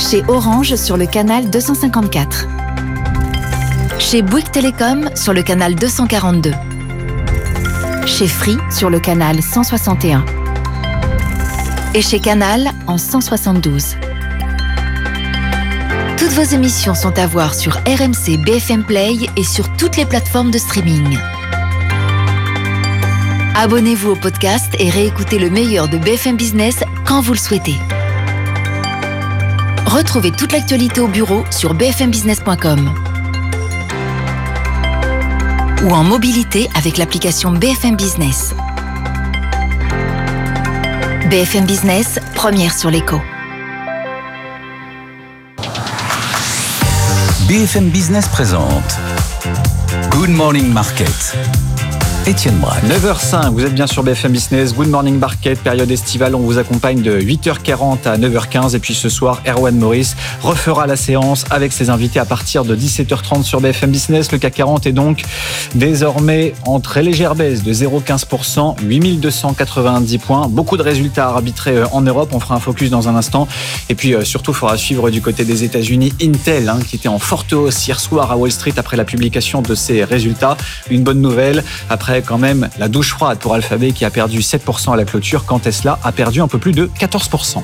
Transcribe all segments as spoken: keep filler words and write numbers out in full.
Chez Orange sur le canal deux cent cinquante-quatre. Chez Bouygues Télécom sur le canal deux cent quarante-deux. Chez Free sur le canal cent soixante et un. Et chez Canal en cent soixante-douze. Toutes vos émissions sont à voir sur R M C B F M Play et sur toutes les plateformes de streaming. Abonnez-vous au podcast et réécoutez le meilleur de B F M Business quand vous le souhaitez. Retrouvez toute l'actualité au bureau sur b f m business point com ou en mobilité avec l'application B F M Business. B F M Business, première sur l'écho. B F M Business présente Good Morning Market. Étienne Braque. neuf heures cinq, vous êtes bien sur B F M Business. Good Morning Market, période estivale. On vous accompagne de huit heures quarante à neuf heures quinze. Et puis ce soir, Erwan Maurice refera la séance avec ses invités à partir de dix-sept heures trente sur B F M Business. Le C A C quarante est donc désormais en très légère baisse de zéro virgule quinze pour cent, huit mille deux cent quatre-vingt-dix points. Beaucoup de résultats à arbitrer en Europe. On fera un focus dans un instant. Et puis surtout, il faudra suivre du côté des États-Unis Intel, hein, qui était en forte hausse hier soir à Wall Street après la publication de ses résultats. Une bonne nouvelle après quand même la douche froide pour Alphabet qui a perdu sept pour cent à la clôture quand Tesla a perdu un peu plus de quatorze pour cent.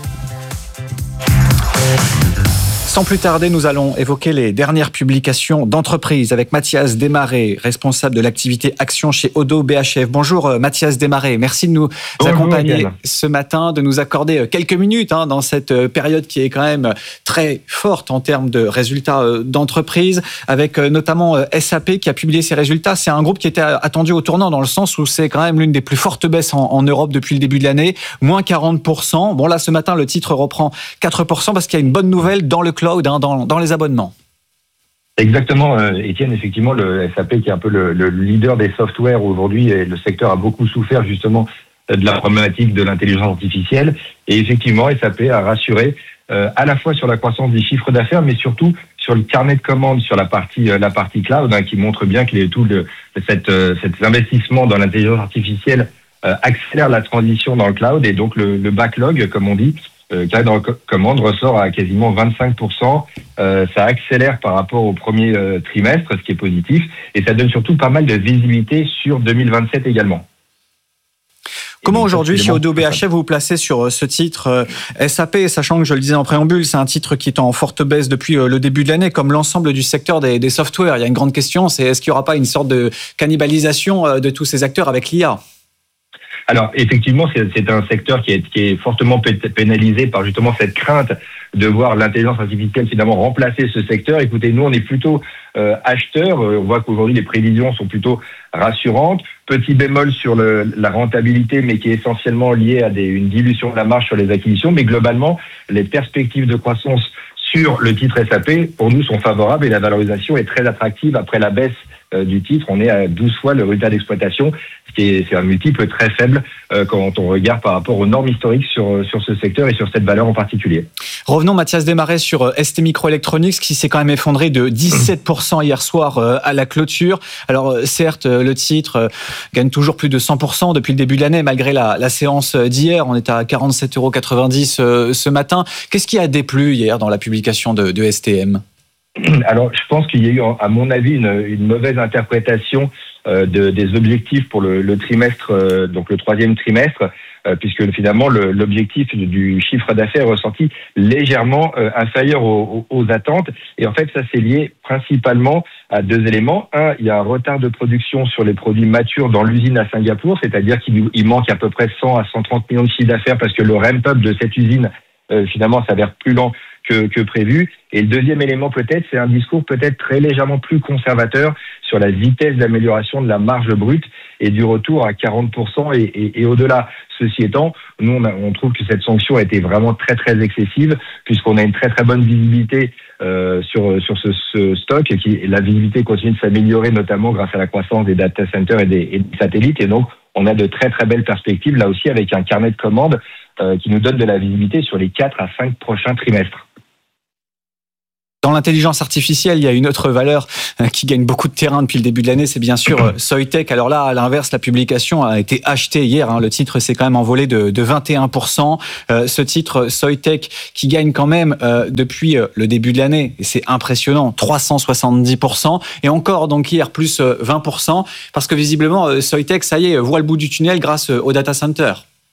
Sans plus tarder, nous allons évoquer les dernières publications d'entreprises avec Mathias Desmarais, responsable de l'activité action chez Oddo B H F. Bonjour Mathias Desmarais, merci de nous Bonjour, accompagner Yann. Ce matin, de nous accorder quelques minutes hein, dans cette période qui est quand même très forte en termes de résultats d'entreprise, avec notamment S A P qui a publié ses résultats. C'est un groupe qui était attendu au tournant dans le sens où c'est quand même l'une des plus fortes baisses en, en Europe depuis le début de l'année, moins quarante pour cent. Bon là, ce matin, le titre reprend quatre pour cent parce qu'il y a une bonne nouvelle dans le cloud. Dans, dans les abonnements. Exactement, euh, Étienne, effectivement, le S A P qui est un peu le, le leader des softwares aujourd'hui, et le secteur a beaucoup souffert justement de la problématique de l'intelligence artificielle. Et effectivement, S A P a rassuré euh, à la fois sur la croissance des chiffres d'affaires, mais surtout sur le carnet de commandes, sur la partie euh, la partie cloud, hein, qui montre bien que les, tout le, cette, euh, cet investissement dans l'intelligence artificielle euh, accélère la transition dans le cloud, et donc le, le backlog, comme on dit, Euh, carnet de commande ressort à quasiment vingt-cinq pour cent. Euh, ça accélère par rapport au premier euh, trimestre, ce qui est positif, et ça donne surtout pas mal de visibilité sur deux mille vingt-sept également. Comment aujourd'hui, chez Oddo B H F, vous vous placez sur ce titre S A P, sachant que, je le disais en préambule, c'est un titre qui est en forte baisse depuis le début de l'année, comme l'ensemble du secteur des, des softwares. Il y a une grande question, c'est est-ce qu'il n'y aura pas une sorte de cannibalisation de tous ces acteurs avec l'I A ? Alors effectivement, c'est, c'est un secteur qui est, qui est fortement pénalisé par justement cette crainte de voir l'intelligence artificielle finalement remplacer ce secteur. Écoutez, nous on est plutôt euh, acheteurs. On voit qu'aujourd'hui les prévisions sont plutôt rassurantes. Petit bémol sur le, la rentabilité, mais qui est essentiellement liée à des, une dilution de la marge sur les acquisitions. Mais globalement, les perspectives de croissance sur le titre S A P, pour nous, sont favorables et la valorisation est très attractive. Après la baisse euh, du titre, on est à douze fois le résultat d'exploitation, ce qui est, c'est un multiple très faible euh, quand on regarde par rapport aux normes historiques sur, sur ce secteur et sur cette valeur en particulier. Revenons, Mathias Desmarais, sur S T Microelectronics qui s'est quand même effondré de dix-sept pour cent hier soir euh, à la clôture. Alors euh, certes, le titre euh, gagne toujours plus de cent pour cent depuis le début de l'année, malgré la, la séance d'hier. On est à quarante-sept euros quatre-vingt-dix euh, ce matin. Qu'est-ce qui a déplu hier dans la publication de, de S T M ? Alors, je pense qu'il y a eu, à mon avis, une, une mauvaise interprétation euh, de, des objectifs pour le, le trimestre, euh, donc le troisième trimestre, euh, puisque finalement le, l'objectif du chiffre d'affaires est ressorti légèrement euh, inférieur aux, aux, aux attentes. Et en fait, ça c'est lié principalement à deux éléments. Un, il y a un retard de production sur les produits matures dans l'usine à Singapour, c'est-à-dire qu'il il manque à peu près cent à cent trente millions de chiffre d'affaires parce que le ramp-up de cette usine euh, finalement s'avère plus lent Que, que prévu. Et le deuxième élément peut-être, c'est un discours peut-être très légèrement plus conservateur sur la vitesse d'amélioration de la marge brute et du retour à quarante pour cent et, et, et au-delà. Ceci étant, nous on, a, on trouve que cette sanction a été vraiment très très excessive puisqu'on a une très très bonne visibilité euh, sur sur ce, ce stock et qui la visibilité continue de s'améliorer notamment grâce à la croissance des data centers et des, et des satellites, et donc on a de très très belles perspectives là aussi avec un carnet de commandes euh, qui nous donne de la visibilité sur les quatre à cinq prochains trimestres. Dans l'intelligence artificielle, il y a une autre valeur qui gagne beaucoup de terrain depuis le début de l'année, c'est bien sûr Soitec. Alors là, à l'inverse, la publication a été achetée hier. Hein. Le titre s'est quand même envolé de, de vingt et un pour cent. Euh, ce titre Soitec qui gagne quand même euh, depuis euh, le début de l'année, et c'est impressionnant, trois cent soixante-dix pour cent. Et encore donc hier plus euh, vingt pour cent, parce que visiblement euh, Soitec, ça y est, voit le bout du tunnel grâce euh, au data center.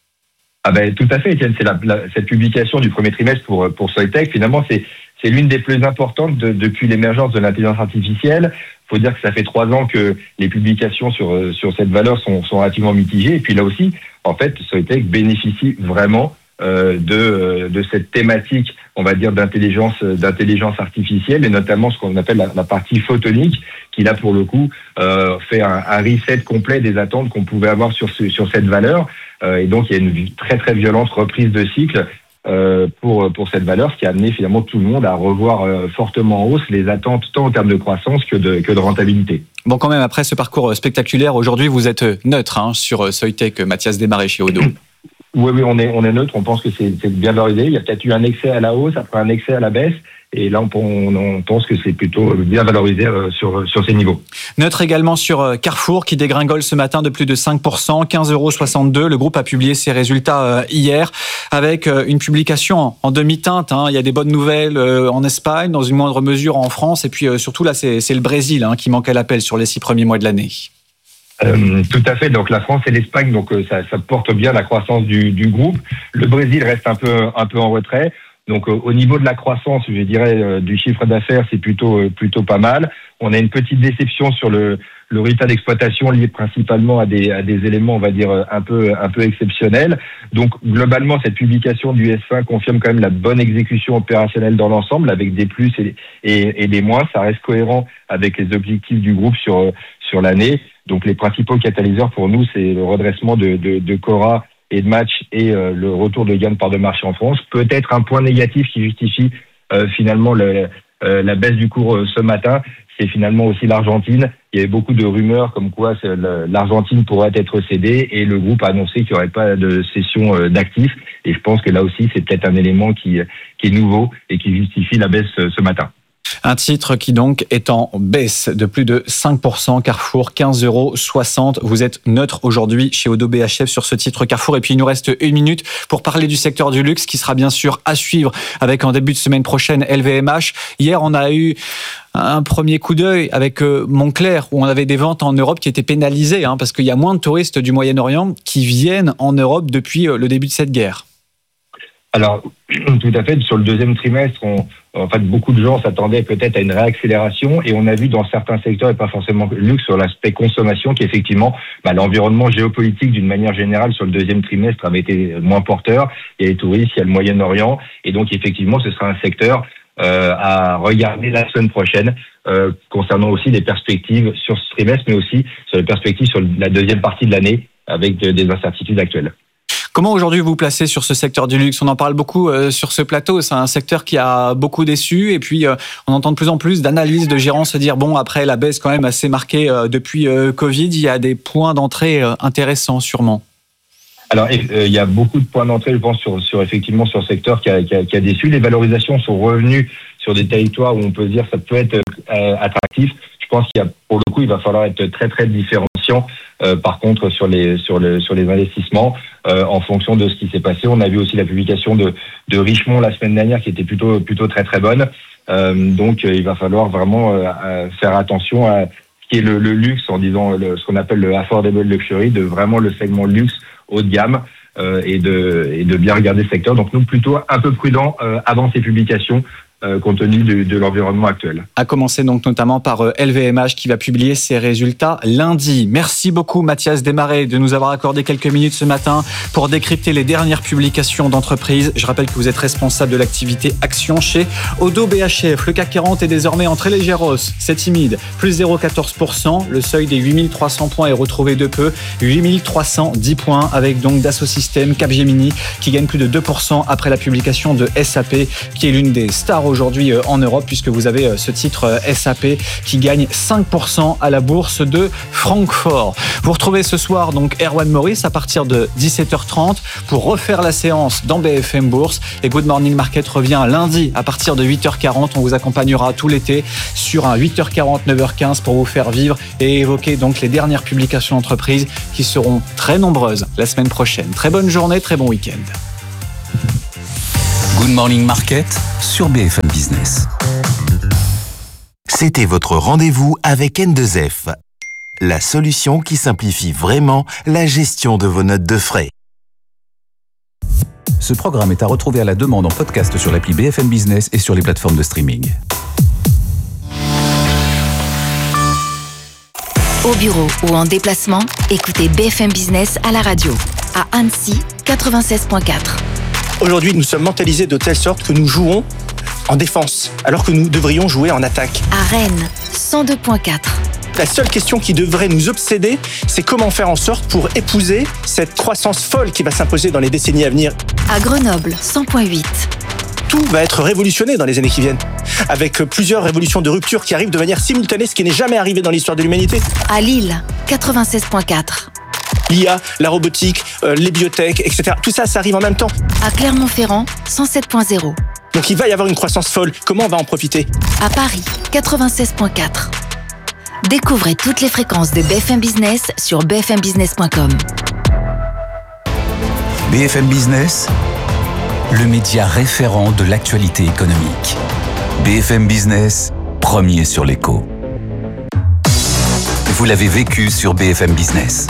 Ah ben tout à fait, Étienne. C'est la, la, cette publication du premier trimestre pour pour Soitec. Finalement, c'est c'est l'une des plus importantes de, depuis l'émergence de l'intelligence artificielle. Il faut dire que ça fait trois ans que les publications sur sur cette valeur sont sont relativement mitigées. Et puis là aussi, en fait, Soitec bénéficie vraiment euh, de de cette thématique, on va dire d'intelligence d'intelligence artificielle, et notamment ce qu'on appelle la, la partie photonique, qui là pour le coup euh, fait un, un reset complet des attentes qu'on pouvait avoir sur ce, sur cette valeur. Euh, et donc il y a une très très violente reprise de cycle euh, pour pour cette valeur, ce qui a amené finalement tout le monde à revoir euh, fortement en hausse les attentes tant en termes de croissance que de que de rentabilité. Bon, quand même, après ce parcours spectaculaire, aujourd'hui vous êtes neutre hein, sur Soitec, Mathias Desmarais chez Oddo. Oui, oui, on est on est neutre. On pense que c'est, c'est bien valorisé. Il y a peut-être eu un excès à la hausse, après un excès à la baisse. Et là, on, on, on pense que c'est plutôt bien valorisé euh, sur, sur ces niveaux. Neutre également sur Carrefour, qui dégringole ce matin de plus de cinq pour cent, quinze euros soixante-deux. Le groupe a publié ses résultats euh, hier, avec euh, une publication en, en demi-teinte. Hein. Il y a des bonnes nouvelles euh, en Espagne, dans une moindre mesure en France. Et puis euh, surtout, là, c'est, c'est le Brésil hein, qui manque à l'appel sur les six premiers mois de l'année. Euh, tout à fait. Donc la France et l'Espagne, donc euh, ça, ça porte bien la croissance du, du groupe. Le Brésil reste un peu un peu en retrait. Donc euh, au niveau de la croissance, je dirais euh, du chiffre d'affaires, c'est plutôt euh, plutôt pas mal. On a une petite déception sur le le résultat d'exploitation lié principalement à des à des éléments, on va dire un peu un peu exceptionnels. Donc globalement, cette publication du S un confirme quand même la bonne exécution opérationnelle dans l'ensemble, avec des plus et et, et des moins. Ça reste cohérent avec les objectifs du groupe sur sur l'année. Donc les principaux catalyseurs pour nous, c'est le redressement de de, de Cora et de Match et euh, le retour de gain de part de marché en France. Peut-être un point négatif qui justifie euh, finalement le, euh, la baisse du cours euh, ce matin, c'est finalement aussi l'Argentine. Il y avait beaucoup de rumeurs comme quoi le, l'Argentine pourrait être cédée, et le groupe a annoncé qu'il n'y aurait pas de cession euh, d'actifs. Et je pense que là aussi, c'est peut-être un élément qui, qui est nouveau et qui justifie la baisse euh, ce matin. Un titre qui donc est en baisse de plus de cinq pour cent. Carrefour, quinze euros soixante. Vous êtes neutre aujourd'hui chez Oddo B H F sur ce titre Carrefour. Et puis il nous reste une minute pour parler du secteur du luxe, qui sera bien sûr à suivre avec en début de semaine prochaine L V M H. Hier, on a eu un premier coup d'œil avec Moncler, où on avait des ventes en Europe qui étaient pénalisées, hein, parce qu'il y a moins de touristes du Moyen-Orient qui viennent en Europe depuis le début de cette guerre. Alors, tout à fait. Sur le deuxième trimestre, on, en fait, beaucoup de gens s'attendaient peut-être à une réaccélération, et on a vu dans certains secteurs, et pas forcément luxe, sur l'aspect consommation, qu'effectivement, bah, l'environnement géopolitique d'une manière générale sur le deuxième trimestre avait été moins porteur. Il y a les touristes, il y a le Moyen-Orient, et donc effectivement, ce sera un secteur euh, à regarder la semaine prochaine, euh, concernant aussi les perspectives sur ce trimestre, mais aussi sur les perspectives sur la deuxième partie de l'année, avec de, des incertitudes actuelles. Comment aujourd'hui vous placez sur ce secteur du luxe ? On en parle beaucoup euh, sur ce plateau. C'est un secteur qui a beaucoup déçu, et puis euh, on entend de plus en plus d'analyses de gérants se dire bon, après la baisse quand même assez marquée euh, depuis euh, Covid, il y a des points d'entrée euh, intéressants sûrement. Alors il euh, y a beaucoup de points d'entrée, je pense, sur, sur effectivement sur le secteur qui a, qui, a, qui a déçu. Les valorisations sont revenues sur des territoires où on peut se dire ça peut être euh, attractif. Je pense qu'il y a, pour le coup, il va falloir être très très différenciant. Euh, par contre, sur les sur le sur les investissements, euh, en fonction de ce qui s'est passé, on a vu aussi la publication de de Richemont la semaine dernière, qui était plutôt plutôt très très bonne. Euh, donc, euh, il va falloir vraiment euh, faire attention à ce qui est le, le luxe, en disant le, ce qu'on appelle le affordable luxury, de vraiment le segment luxe haut de gamme, euh, et de et de bien regarder ce secteur. Donc, nous plutôt un peu prudents euh, avant ces publications, euh, compte tenu de, de l'environnement actuel. À commencer donc notamment par L V M H qui va publier ses résultats lundi. Merci beaucoup Mathias Desmarais de nous avoir accordé quelques minutes ce matin pour décrypter les dernières publications d'entreprises. Je rappelle que vous êtes responsable de l'activité action chez Oddo B H F. Le C A C quarante est désormais en très légère hausse. C'est timide, plus zéro virgule quatorze pour cent. Le seuil des huit mille trois cents points est retrouvé de peu. huit mille trois cent dix points, avec donc Dassault Systèmes, Capgemini qui gagne plus de deux pour cent après la publication de S A P, qui est l'une des stars aujourd'hui en Europe, puisque vous avez ce titre S A P qui gagne cinq pour cent à la bourse de Francfort. Vous retrouvez ce soir donc Erwan Morris à partir de dix-sept heures trente pour refaire la séance dans B F M Bourse. Et Good Morning Market revient lundi à partir de huit heures quarante. On vous accompagnera tout l'été sur un huit heures quarante, neuf heures quinze pour vous faire vivre et évoquer donc les dernières publications d'entreprises qui seront très nombreuses la semaine prochaine. Très bonne journée, très bon week-end. Good Morning Market sur B F M Business. C'était votre rendez-vous avec N deux F, la solution qui simplifie vraiment la gestion de vos notes de frais. Ce programme est à retrouver à la demande en podcast sur l'appli B F M Business et sur les plateformes de streaming. Au bureau ou en déplacement, écoutez B F M Business à la radio. À Annecy, quatre-vingt-seize virgule quatre. Aujourd'hui, nous sommes mentalisés de telle sorte que nous jouons en défense, alors que nous devrions jouer en attaque. À Rennes, cent deux virgule quatre. La seule question qui devrait nous obséder, c'est comment faire en sorte pour épouser cette croissance folle qui va s'imposer dans les décennies à venir. À Grenoble, cent virgule huit. Tout va être révolutionné dans les années qui viennent, avec plusieurs révolutions de rupture qui arrivent de manière simultanée, ce qui n'est jamais arrivé dans l'histoire de l'humanité. À Lille, quatre-vingt-seize virgule quatre. L'I A, la robotique, euh, les biotech, et cetera. Tout ça, ça arrive en même temps. À Clermont-Ferrand, cent sept virgule zéro. Donc il va y avoir une croissance folle. Comment on va en profiter ? À Paris, quatre-vingt-seize virgule quatre. Découvrez toutes les fréquences de B F M Business sur b f m business point com. B F M Business, le média référent de l'actualité économique. B F M Business, premier sur l'écho. Vous l'avez vécu sur B F M Business.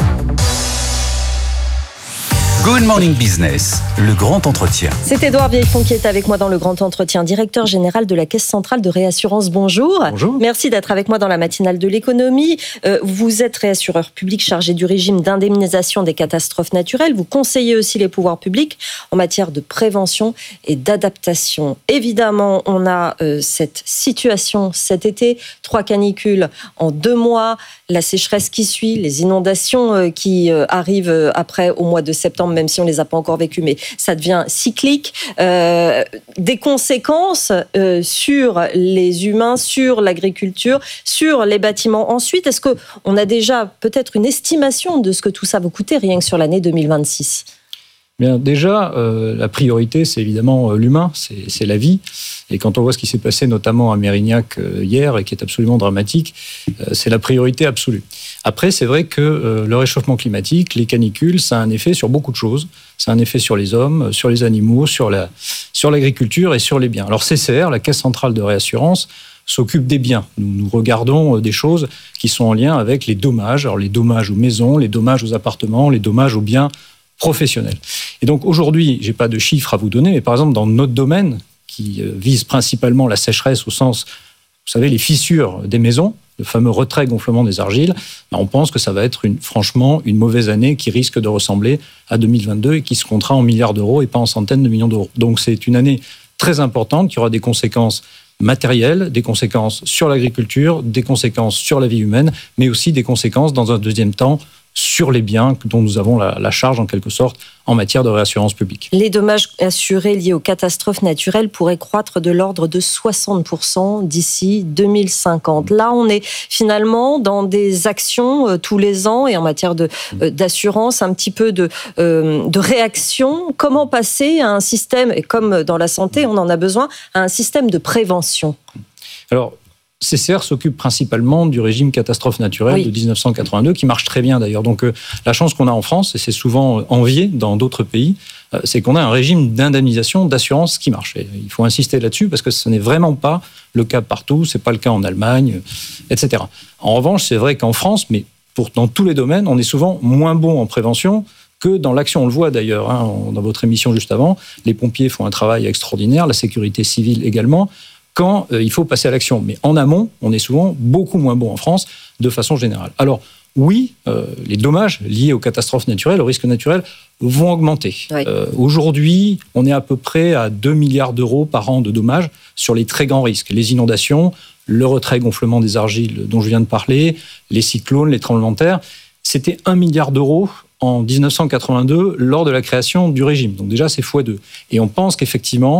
Good Morning Business, le grand entretien. C'est Édouard Vieillefond qui est avec moi dans le grand entretien, directeur général de la Caisse centrale de réassurance. Bonjour. Bonjour. Merci d'être avec moi dans la matinale de l'économie. Euh, vous êtes réassureur public chargé du régime d'indemnisation des catastrophes naturelles. Vous conseillez aussi les pouvoirs publics en matière de prévention et d'adaptation. Évidemment, on a euh, cette situation cet été, trois canicules en deux mois, la sécheresse qui suit, les inondations euh, qui euh, arrivent euh, après au mois de septembre, même si on ne les a pas encore vécues, mais ça devient cyclique. Euh, des conséquences euh, sur les humains, sur l'agriculture, sur les bâtiments. Ensuite, est-ce qu'on a déjà peut-être une estimation de ce que tout ça va coûter rien que sur l'année deux mille vingt-six ? Bien, déjà, euh, la priorité, c'est évidemment euh, l'humain, c'est, c'est la vie. Et quand on voit ce qui s'est passé notamment à Mérignac euh, hier, et qui est absolument dramatique, euh, c'est la priorité absolue. Après, c'est vrai que euh, le réchauffement climatique, les canicules, ça a un effet sur beaucoup de choses. Ça a un effet sur les hommes, sur les animaux, sur, la, sur l'agriculture et sur les biens. Alors C C R, la Caisse centrale de réassurance, s'occupe des biens. Nous, nous regardons des choses qui sont en lien avec les dommages. Alors les dommages aux maisons, les dommages aux appartements, les dommages aux biens professionnels. Et donc aujourd'hui, je n'ai pas de chiffres à vous donner, mais par exemple dans notre domaine, qui vise principalement la sécheresse au sens, vous savez, les fissures des maisons, le fameux retrait-gonflement des argiles, ben on pense que ça va être une, franchement une mauvaise année qui risque de ressembler à deux mille vingt-deux et qui se comptera en milliards d'euros et pas en centaines de millions d'euros. Donc c'est une année très importante qui aura des conséquences matérielles, des conséquences sur l'agriculture, des conséquences sur la vie humaine, mais aussi des conséquences dans un deuxième temps sur les biens dont nous avons la, la charge en quelque sorte en matière de réassurance publique. Les dommages assurés liés aux catastrophes naturelles pourraient croître de l'ordre de soixante pour cent d'ici deux mille cinquante. Là, on est finalement dans des actions euh, tous les ans et en matière de, euh, d'assurance, un petit peu de, euh, de réaction. Comment passer à un système, et comme dans la santé, on en a besoin, à un système de prévention ? Alors, C C R s'occupe principalement du régime catastrophe naturelle oui. de dix-neuf cent quatre-vingt-deux, qui marche très bien d'ailleurs. Donc euh, la chance qu'on a en France, et c'est souvent envié dans d'autres pays, euh, c'est qu'on a un régime d'indemnisation, d'assurance qui marche. Et il faut insister là-dessus parce que ce n'est vraiment pas le cas partout, c'est pas le cas en Allemagne, et cetera. En revanche, c'est vrai qu'en France, mais pour, dans tous les domaines, on est souvent moins bon en prévention que dans l'action. On le voit d'ailleurs hein, dans votre émission juste avant, les pompiers font un travail extraordinaire, la sécurité civile également, quand euh, il faut passer à l'action. Mais en amont, on est souvent beaucoup moins bon en France, de façon générale. Alors, oui, euh, les dommages liés aux catastrophes naturelles, aux risques naturels, vont augmenter. Oui. Euh, aujourd'hui, on est à peu près à deux milliards d'euros par an de dommages sur les très grands risques. Les inondations, le retrait-gonflement des argiles dont je viens de parler, les cyclones, les tremblements de terre. C'était un milliard d'euros en dix-neuf cent quatre-vingt-deux lors de la création du régime. Donc déjà, c'est fois deux. Et on pense qu'effectivement,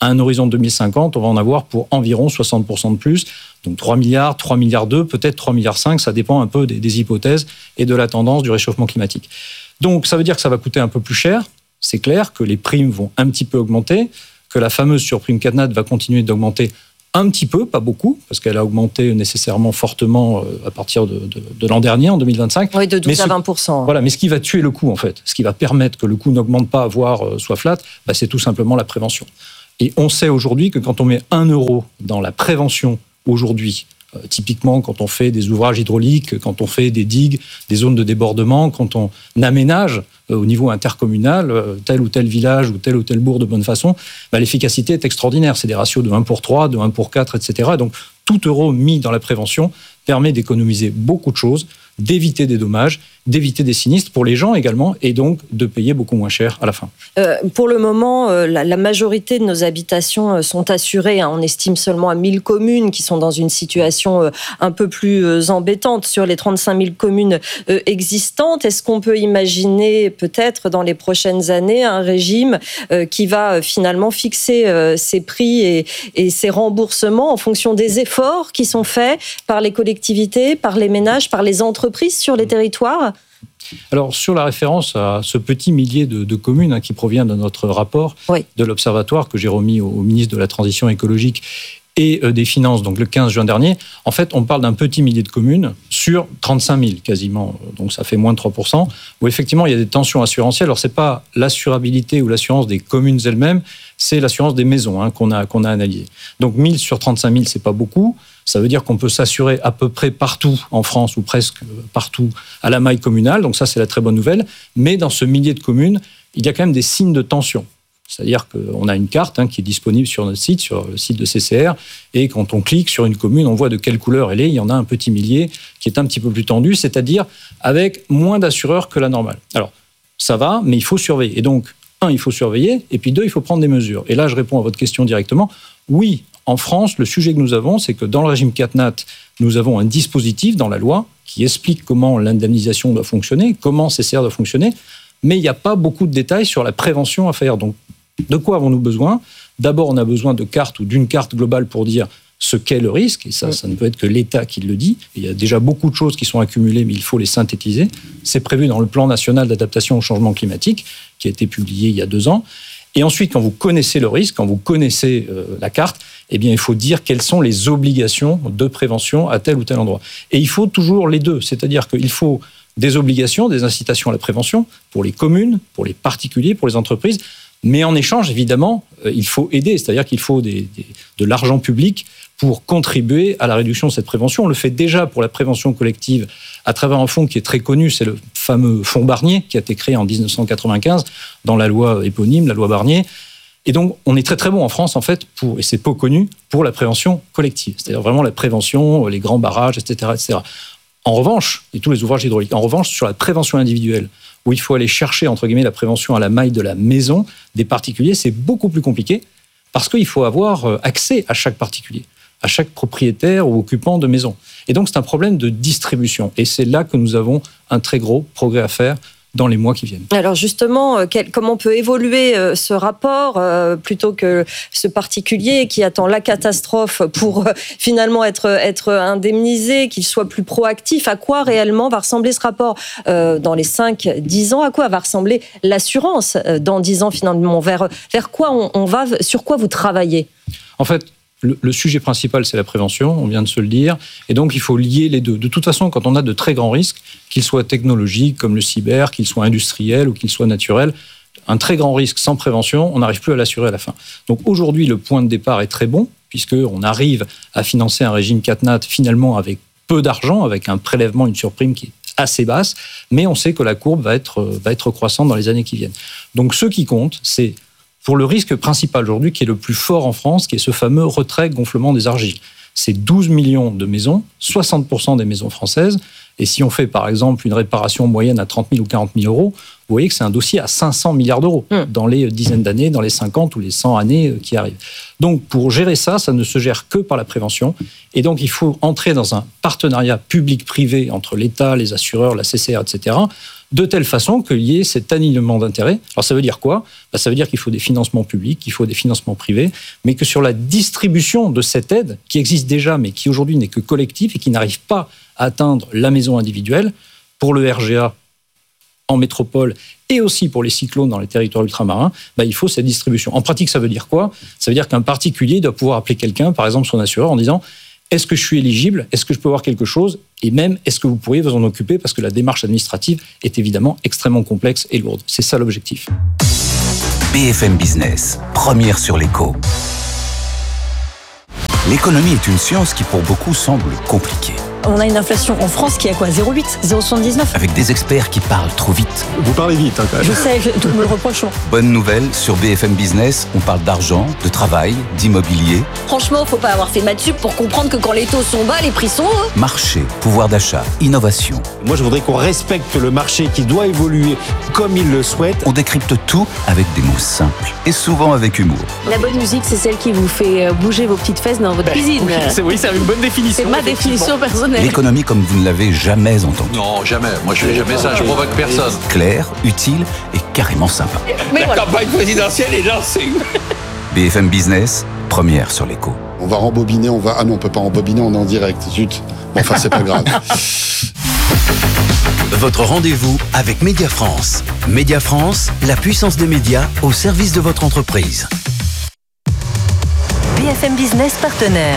À un horizon deux mille cinquante, on va en avoir pour environ soixante pour cent de plus. Donc trois milliards, trois milliards deux, peut-être trois milliards cinq, ça dépend un peu des, des hypothèses et de la tendance du réchauffement climatique. Donc ça veut dire que ça va coûter un peu plus cher. C'est clair que les primes vont un petit peu augmenter, que la fameuse surprime CatNat va continuer d'augmenter un petit peu, pas beaucoup, parce qu'elle a augmenté nécessairement fortement à partir de, de, de l'an dernier, en deux mille vingt-cinq. Oui, de douze ce, à vingt pour cent. Voilà, mais ce qui va tuer le coût, en fait, ce qui va permettre que le coût n'augmente pas, voire soit flat, bah, c'est tout simplement la prévention. Et on sait aujourd'hui que quand on met un euro dans la prévention aujourd'hui, euh, typiquement quand on fait des ouvrages hydrauliques, quand on fait des digues, des zones de débordement, quand on aménage euh, au niveau intercommunal euh, tel ou tel village ou tel ou tel bourg de bonne façon, bah, l'efficacité est extraordinaire. C'est des ratios de un pour trois, de un pour quatre, et cetera. Donc tout euro mis dans la prévention permet d'économiser beaucoup de choses, d'éviter des dommages, d'éviter des sinistres pour les gens également, et donc de payer beaucoup moins cher à la fin. Euh, pour le moment, euh, la, la majorité de nos habitations euh, sont assurées. Hein. On estime seulement à mille communes qui sont dans une situation euh, un peu plus euh, embêtante sur les trente-cinq mille communes euh, existantes. Est-ce qu'on peut imaginer peut-être dans les prochaines années un régime euh, qui va euh, finalement fixer euh, ses prix et, et ses remboursements en fonction des efforts qui sont faits par les collectivités, par les ménages, par les entreprises sur les territoires ? Alors, sur la référence à ce petit millier de, de communes hein, qui provient de notre rapport oui. de l'Observatoire que j'ai remis au, au ministre de la Transition écologique et euh, des Finances, donc le quinze juin dernier, en fait, on parle d'un petit millier de communes sur trente-cinq mille quasiment, donc ça fait moins de trois pour cent, où effectivement, il y a des tensions assurantielles. Alors, ce n'est pas l'assurabilité ou l'assurance des communes elles-mêmes, c'est l'assurance des maisons hein, qu'on a, qu'on a analysée. Donc, mille sur trente-cinq mille, ce n'est pas beaucoup. Ça veut dire qu'on peut s'assurer à peu près partout en France, ou presque partout, à la maille communale. Donc ça, c'est la très bonne nouvelle. Mais dans ce millier de communes, il y a quand même des signes de tension. C'est-à-dire qu'on a une carte hein, qui est disponible sur notre site, sur le site de C C R, et quand on clique sur une commune, on voit de quelle couleur elle est. Il y en a un petit millier qui est un petit peu plus tendu, c'est-à-dire avec moins d'assureurs que la normale. Alors, ça va, mais il faut surveiller. Et donc, un, il faut surveiller, et puis deux, il faut prendre des mesures. Et là, je réponds à votre question directement. Oui, en France, le sujet que nous avons, c'est que dans le régime CatNat, nous avons un dispositif dans la loi qui explique comment l'indemnisation doit fonctionner, comment C C R doit fonctionner, mais il n'y a pas beaucoup de détails sur la prévention à faire. Donc, de quoi avons-nous besoin ? D'abord, on a besoin de cartes ou d'une carte globale pour dire ce qu'est le risque, et ça, ça ne peut être que l'État qui le dit. Il y a déjà beaucoup de choses qui sont accumulées, mais il faut les synthétiser. C'est prévu dans le plan national d'adaptation au changement climatique, qui a été publié il y a deux ans. Et ensuite, quand vous connaissez le risque, quand vous connaissez euh, la carte, eh bien, il faut dire quelles sont les obligations de prévention à tel ou tel endroit. Et il faut toujours les deux, c'est-à-dire qu'il faut des obligations, des incitations à la prévention pour les communes, pour les particuliers, pour les entreprises, mais en échange, évidemment, euh, il faut aider, c'est-à-dire qu'il faut des, des, de l'argent public pour contribuer à la réduction de cette prévention. On le fait déjà pour la prévention collective à travers un fonds qui est très connu, c'est le fameux fonds Barnier, qui a été créé en dix-neuf cent quatre-vingt-quinze dans la loi éponyme, la loi Barnier. Et donc, on est très très bon en France, en fait, pour, et c'est peu connu, pour la prévention collective. C'est-à-dire vraiment la prévention, les grands barrages, et cetera, et cetera. En revanche, et tous les ouvrages hydrauliques, en revanche, sur la prévention individuelle, où il faut aller chercher, entre guillemets, la prévention à la maille de la maison des particuliers, c'est beaucoup plus compliqué, parce qu'il faut avoir accès à chaque particulier, à chaque propriétaire ou occupant de maison. Et donc, c'est un problème de distribution. Et c'est là que nous avons un très gros progrès à faire dans les mois qui viennent. Alors justement, quel, comment peut évoluer euh, ce rapport euh, plutôt que ce particulier qui attend la catastrophe pour euh, finalement être, être indemnisé, qu'il soit plus proactif? À quoi réellement va ressembler ce rapport euh, dans les cinq dix ans? À quoi va ressembler l'assurance euh, dans dix ans finalement? Vers, vers quoi on, on va? Sur quoi vous travaillez? En fait, Le, le sujet principal, c'est la prévention, on vient de se le dire, et donc il faut lier les deux. De toute façon, quand on a de très grands risques, qu'ils soient technologiques comme le cyber, qu'ils soient industriels ou qu'ils soient naturels, un très grand risque sans prévention, on n'arrive plus à l'assurer à la fin. Donc aujourd'hui, le point de départ est très bon, puisqu'on arrive à financer un régime CatNat finalement avec peu d'argent, avec un prélèvement, une surprime qui est assez basse, mais on sait que la courbe va être, va être croissante dans les années qui viennent. Donc ce qui compte, c'est pour le risque principal aujourd'hui, qui est le plus fort en France, qui est ce fameux retrait-gonflement des argiles. C'est douze millions de maisons, soixante pour cent des maisons françaises. Et si on fait, par exemple, une réparation moyenne à trente mille ou quarante mille euros, vous voyez que c'est un dossier à cinq cents milliards d'euros mmh. dans les dizaines d'années, dans les cinquante ou les cent années qui arrivent. Donc, pour gérer ça, ça ne se gère que par la prévention. Et donc, il faut entrer dans un partenariat public-privé entre l'État, les assureurs, la C C R, et cetera, de telle façon qu'il y ait cet alignement d'intérêts. Alors ça veut dire quoi ? Ben, ça veut dire qu'il faut des financements publics, qu'il faut des financements privés, mais que sur la distribution de cette aide, qui existe déjà, mais qui aujourd'hui n'est que collective et qui n'arrive pas à atteindre la maison individuelle, pour le R G A en métropole et aussi pour les cyclones dans les territoires ultramarins, ben, il faut cette distribution. En pratique, ça veut dire quoi ? Ça veut dire qu'un particulier doit pouvoir appeler quelqu'un, par exemple son assureur, en disant « Est-ce que je suis éligible ? Est-ce que je peux avoir quelque chose ? Et même, est-ce que vous pourriez vous en occuper ? Parce que la démarche administrative est évidemment extrêmement complexe et lourde. » C'est ça l'objectif. B F M Business, première sur l'écho. L'économie est une science qui pour beaucoup semble compliquée. On a une inflation en France qui est à quoi ? zéro virgule huit, zéro virgule soixante-dix-neuf. Avec des experts qui parlent trop vite. Vous parlez vite, hein, quand même. Je sais, je, tout me le reproche. Bonne nouvelle, sur B F M Business, on parle d'argent, de travail, d'immobilier. Franchement, faut pas avoir fait maths sup pour comprendre que quand les taux sont bas, les prix sont hauts. Marché, pouvoir d'achat, innovation. Moi, je voudrais qu'on respecte le marché qui doit évoluer comme il le souhaite. On décrypte tout avec des mots simples et souvent avec humour. La bonne musique, c'est celle qui vous fait bouger vos petites fesses dans votre Ben, cuisine. Oui, c'est, oui, c'est une bonne définition. C'est ma définition personnelle. L'économie comme vous ne l'avez jamais entendue. Non, jamais. Moi, je fais jamais ça. Je provoque personne. Claire, utile et carrément sympa. Mais La voilà. campagne présidentielle est lancée. B F M Business, première sur l'écho. On va rembobiner, on va... Ah non, on peut pas rembobiner, on est en direct. Zut. Bon, enfin, c'est pas grave. Votre rendez-vous avec Média France. Média France, la puissance des médias au service de votre entreprise. B F M Business partenaire.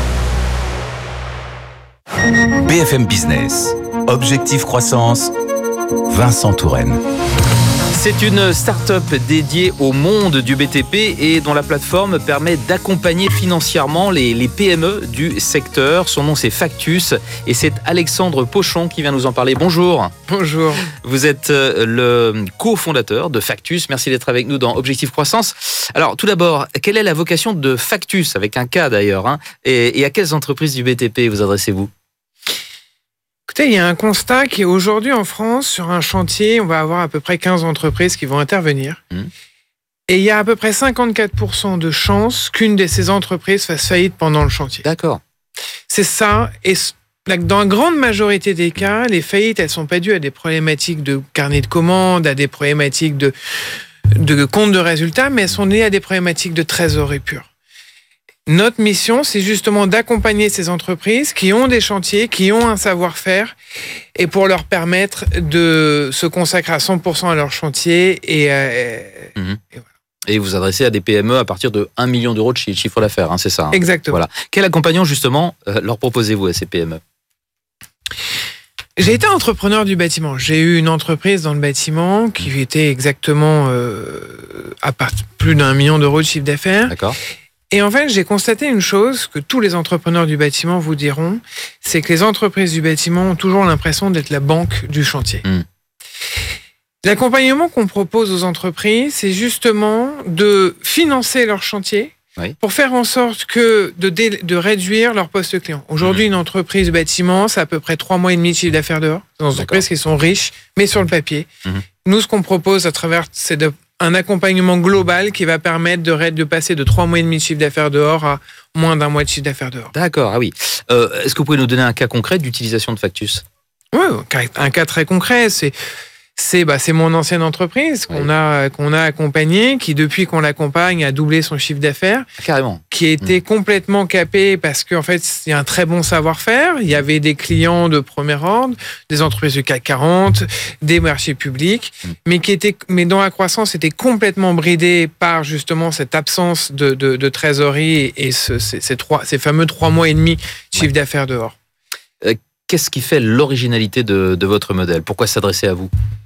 B F M Business, Objectif Croissance, Vincent Touraine. C'est une start-up dédiée au monde du B T P et dont la plateforme permet d'accompagner financièrement les, les P M E du secteur. Son nom, c'est Factus et c'est Alexandre Pochon qui vient nous en parler. Bonjour. Bonjour. Vous êtes le cofondateur de Factus. Merci d'être avec nous dans Objectif Croissance. Alors, tout d'abord, quelle est la vocation de Factus, avec un K d'ailleurs, hein, et, et à quelles entreprises du B T P vous adressez-vous ? Écoutez, il y a un constat qui est aujourd'hui en France, sur un chantier, on va avoir à peu près quinze entreprises qui vont intervenir. Mmh. Et il y a à peu près cinquante-quatre pour cent de chances qu'une de ces entreprises fasse faillite pendant le chantier. D'accord. C'est ça. Et dans la grande majorité des cas, les faillites, elles ne sont pas dues à des problématiques de carnet de commandes, à des problématiques de, de compte de résultats, mais elles sont liées à des problématiques de trésorerie pure. Notre mission, c'est justement d'accompagner ces entreprises qui ont des chantiers, qui ont un savoir-faire, et pour leur permettre de se consacrer à cent pour cent à leur chantier. Et, euh, mmh. et, voilà. Et vous adressez à des P M E à partir de un million d'euros de chiffre d'affaires, hein, c'est ça hein. Exactement. Voilà. Quel accompagnement, justement, euh, leur proposez-vous à ces P M E ? J'ai été entrepreneur du bâtiment. J'ai eu une entreprise dans le bâtiment qui était exactement euh, à part, plus d'un million d'euros de chiffre d'affaires. D'accord. Et en fait, j'ai constaté une chose que tous les entrepreneurs du bâtiment vous diront, c'est que les entreprises du bâtiment ont toujours l'impression d'être la banque du chantier. Mmh. L'accompagnement qu'on propose aux entreprises, c'est justement de financer leur chantier oui. pour faire en sorte que de, dé- de réduire leur poste client. Aujourd'hui, mmh. une entreprise du bâtiment, c'est à peu près trois mois et demi de chiffre d'affaires dehors. C'est des entreprises qui sont riches, mais sur le papier. Mmh. Nous, ce qu'on propose à travers, c'est de un accompagnement global qui va permettre de, de passer de trois mois et demi de chiffre d'affaires dehors à moins d'un mois de chiffre d'affaires dehors. D'accord, ah oui. Euh, est-ce que vous pouvez nous donner un cas concret d'utilisation de Factus ? Oui, un cas très concret, c'est... C'est, bah, c'est mon ancienne entreprise qu'on, oui. a, qu'on a accompagnée, qui depuis qu'on l'accompagne a doublé son chiffre d'affaires. Carrément. Qui était mmh. complètement capé parce qu'en fait, il y a un très bon savoir-faire. Il y avait des clients de premier ordre, des entreprises du C A C quarante, des marchés publics, mmh. mais, qui étaient, mais dont la croissance était complètement bridée par justement cette absence de, de, de trésorerie et ce, ces, ces, trois, ces fameux trois mois et demi de chiffre ouais. d'affaires dehors. Euh, qu'est-ce qui fait l'originalité de, de votre modèle ? Pourquoi s'adresser à vous ?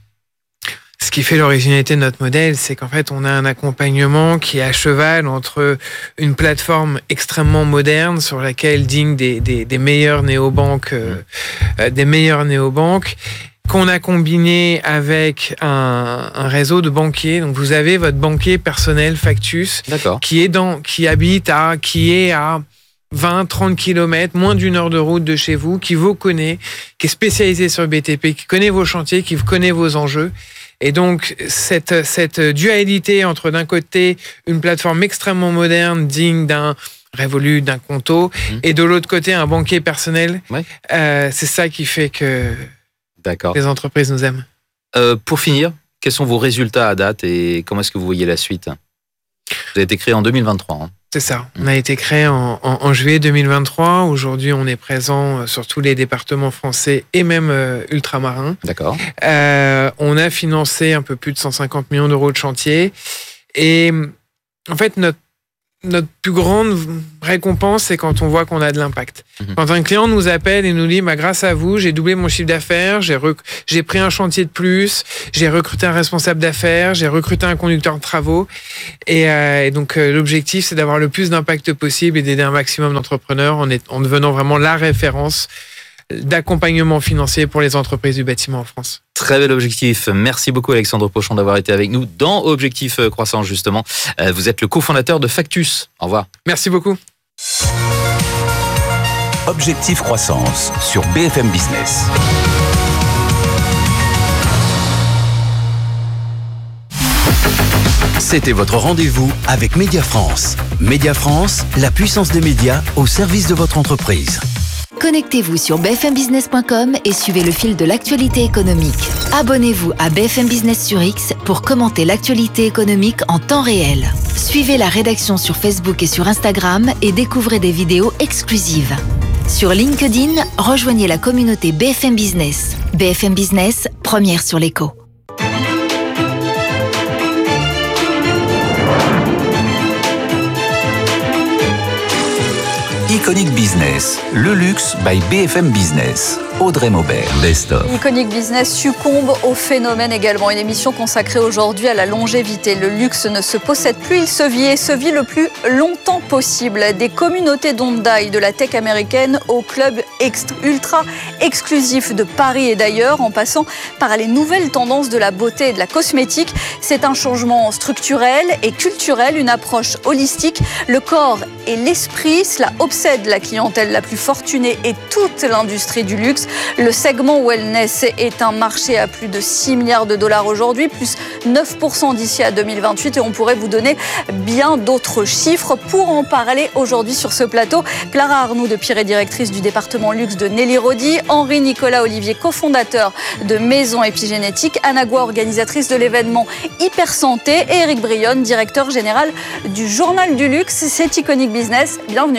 Ce qui fait l'originalité de notre modèle, c'est qu'en fait, on a un accompagnement qui est à cheval entre une plateforme extrêmement moderne sur laquelle digne des, des, des meilleures néobanques, euh, des meilleures néobanques, qu'on a combiné avec un, un réseau de banquiers. Donc, vous avez votre banquier personnel Factus, D'accord. qui est dans, qui habite à, qui est à vingt, trente kilomètres, moins d'une heure de route de chez vous, qui vous connaît, qui est spécialisé sur le B T P, qui connaît vos chantiers, qui connaît vos enjeux. Et donc, cette, cette dualité entre, d'un côté, une plateforme extrêmement moderne, digne d'un Revolut, d'un Conto, mmh. et de l'autre côté, un banquier personnel, ouais. euh, c'est ça qui fait que D'accord. les entreprises nous aiment. Euh, pour finir, quels sont vos résultats à date et comment est-ce que vous voyez la suite? Vous avez été créé en deux mille vingt-trois. Hein. C'est ça. On a été créé en, en, en juillet deux mille vingt-trois. Aujourd'hui, on est présent sur tous les départements français et même euh, ultramarins. D'accord. Euh, on a financé un peu plus de cent cinquante millions d'euros de chantier. Et en fait, notre Notre plus grande récompense, c'est quand on voit qu'on a de l'impact. Mmh. Quand un client nous appelle et nous dit bah, « grâce à vous, j'ai doublé mon chiffre d'affaires, j'ai, rec- j'ai pris un chantier de plus, j'ai recruté un responsable d'affaires, j'ai recruté un conducteur de travaux. » Et, euh, et donc, euh, l'objectif, c'est d'avoir le plus d'impact possible et d'aider un maximum d'entrepreneurs en, est, en devenant vraiment la référence d'accompagnement financier pour les entreprises du bâtiment en France. Très bel objectif. Merci beaucoup Alexandre Pochon d'avoir été avec nous dans Objectif Croissance justement. Vous êtes le cofondateur de Factus. Au revoir. Merci beaucoup. Objectif Croissance sur B F M Business. C'était votre rendez-vous avec Média France. Média France, la puissance des médias au service de votre entreprise. Connectez-vous sur b f m business point com et suivez le fil de l'actualité économique. Abonnez-vous à B F M Business sur X pour commenter l'actualité économique en temps réel. Suivez la rédaction sur Facebook et sur Instagram et découvrez des vidéos exclusives. Sur LinkedIn, rejoignez la communauté B F M Business. B F M Business, première sur l'écho. Iconic Business, le luxe by B F M Business. Audrey Maubert, Best of. Iconic Business succombe au phénomène également. Une émission consacrée aujourd'hui à la longévité. Le luxe ne se possède plus, il se vit et se vit le plus longtemps possible. Des communautés d'Hyundai de la tech américaine au club ext- ultra exclusif de Paris et d'ailleurs, en passant par les nouvelles tendances de la beauté et de la cosmétique. C'est un changement structurel et culturel, une approche holistique. Le corps et l'esprit, cela obsède la clientèle la plus fortunée et toute l'industrie du luxe. Le segment wellness est un marché à plus de six milliards de dollars aujourd'hui, plus neuf pour cent d'ici à deux mille vingt-huit et on pourrait vous donner bien d'autres chiffres. Pour en parler aujourd'hui sur ce plateau, Clara Arnoux de Piré, directrice du département luxe de Nelly Rodi, Henri Nicolas Olivier, cofondateur de Maison Épigénétique, Anna Goua, organisatrice de l'événement Hyper Santé et Éric Brionne, directeur général du Journal du Luxe. C'est Iconic Business, bienvenue.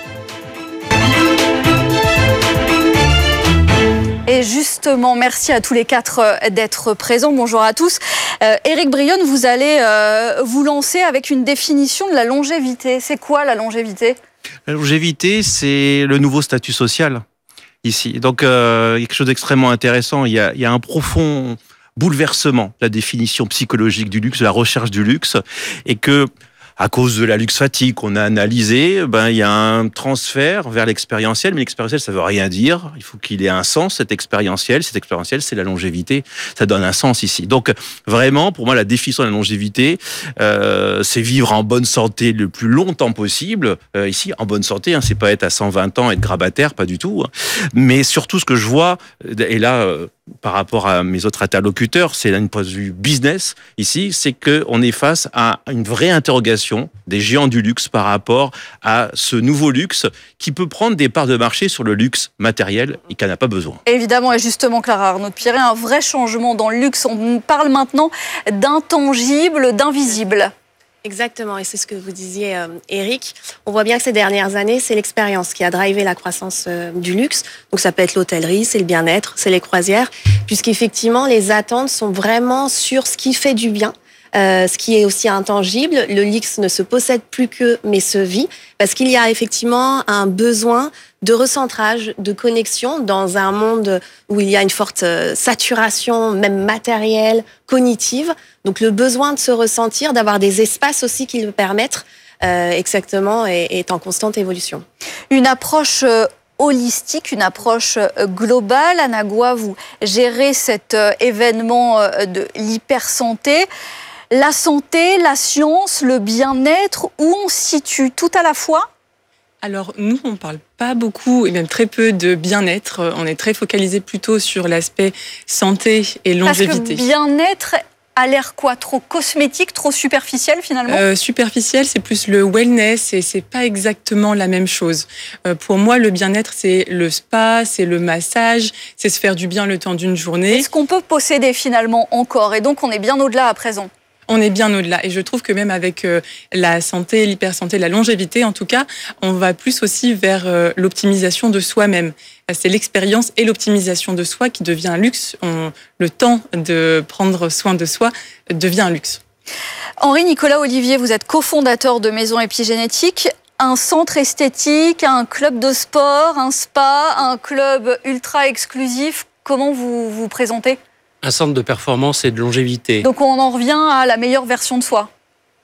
Et justement, merci à tous les quatre d'être présents. Bonjour à tous. Euh, Éric Brionne, vous allez euh, vous lancer avec une définition de la longévité. C'est quoi la longévité ? La longévité, c'est le nouveau statut social ici. Donc, euh, quelque chose d'extrêmement intéressant. Il y a, il y a un profond bouleversement de la définition psychologique du luxe, de la recherche du luxe, et que à cause de la luxe fatigue qu'on a analysé, ben, il y a un transfert vers l'expérientiel, mais l'expérientiel, ça veut rien dire. Il faut qu'il ait un sens, cet expérientiel. Cet expérientiel, c'est la longévité. Ça donne un sens ici. Donc, vraiment, pour moi, la définition de la longévité, euh, c'est vivre en bonne santé le plus longtemps possible. Euh, ici, en bonne santé, hein, c'est pas être à cent vingt ans, être grabataire, pas du tout. Hein. Mais surtout, ce que je vois, et là, euh, par rapport à mes autres interlocuteurs, c'est d'un point de vue business, ici, c'est qu'on est face à une vraie interrogation des géants du luxe par rapport à ce nouveau luxe qui peut prendre des parts de marché sur le luxe matériel et qui n'en a pas besoin. Évidemment, et justement, Clara Arnaud de Piré, un vrai changement dans le luxe. On parle maintenant d'intangible, d'invisible. Exactement, et c'est ce que vous disiez, euh, Eric. On voit bien que ces dernières années, c'est l'expérience qui a drivé la croissance euh, du luxe. Donc ça peut être l'hôtellerie, c'est le bien-être, c'est les croisières, puisqu'effectivement, les attentes sont vraiment sur ce qui fait du bien. Euh, ce qui est aussi intangible, le luxe ne se possède plus que, mais se vit, parce qu'il y a effectivement un besoin de recentrage, de connexion dans un monde où il y a une forte saturation, même matérielle, cognitive. Donc le besoin de se ressentir, d'avoir des espaces aussi qui le permettent, euh, exactement, est, est en constante évolution. Une approche euh... holistique, une approche globale. Anna Goua, vous gérez cet événement de l'hypersanté. La santé, la science, le bien-être, où on se situe tout à la fois ? Alors nous, on ne parle pas beaucoup et même très peu de bien-être. On est très focalisé plutôt sur l'aspect santé et longévité. Parce que bien-être a l'air quoi? Trop cosmétique, trop superficiel finalement? euh, Superficiel, c'est plus le wellness et c'est pas exactement la même chose. Euh, pour moi, le bien-être, c'est le spa, c'est le massage, c'est se faire du bien le temps d'une journée. Est-ce qu'on peut posséder finalement encore? Et donc on est bien au-delà à présent. On est bien au-delà. Et je trouve que même avec euh, la santé, l'hypersanté, la longévité, en tout cas, on va plus aussi vers euh, l'optimisation de soi-même. C'est l'expérience et l'optimisation de soi qui devient un luxe. On, le temps de prendre soin de soi devient un luxe. Henri-Nicolas Olivier, vous êtes cofondateur de Maison Épigénétique. Un centre esthétique, un club de sport, un spa, un club ultra exclusif. Comment vous vous présentez ? Un centre de performance et de longévité. Donc on en revient à la meilleure version de soi.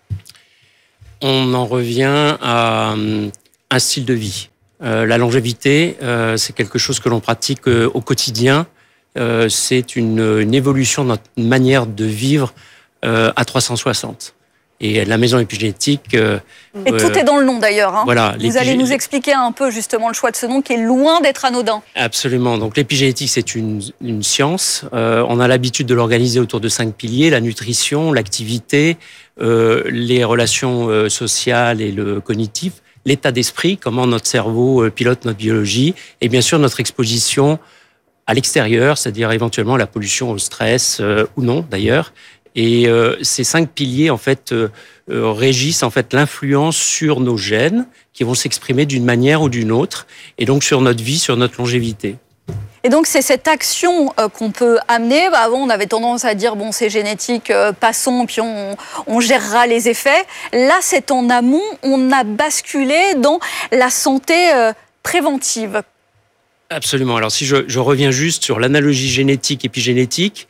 On en revient à un style de vie. Euh, la longévité, euh, c'est quelque chose que l'on pratique euh, au quotidien. Euh, c'est une, une évolution de notre manière de vivre euh, à trois cent soixante. Et la maison épigénétique... Euh, Et tout est dans le nom d'ailleurs. Hein. Voilà, vous allez nous expliquer un peu justement le choix de ce nom qui est loin d'être anodin. Absolument. Donc l'épigénétique, c'est une, une science. Euh, on a l'habitude de l'organiser autour de cinq piliers: la nutrition, l'activité, euh, les relations euh, sociales et le cognitif, l'état d'esprit, comment notre cerveau euh, pilote notre biologie, et bien sûr notre exposition à l'extérieur, c'est-à-dire éventuellement la pollution au stress euh, ou non d'ailleurs. Et euh, ces cinq piliers en fait euh, euh, régissent en fait l'influence sur nos gènes qui vont s'exprimer d'une manière ou d'une autre, et donc sur notre vie, sur notre longévité. Et donc c'est cette action euh, qu'on peut amener. Bah, avant on avait tendance à dire bon c'est génétique, euh, passons puis on, on gérera les effets. Là c'est en amont, on a basculé dans la santé euh, préventive. Absolument. Alors si je, je reviens juste sur l'analogie génétique-épigénétique.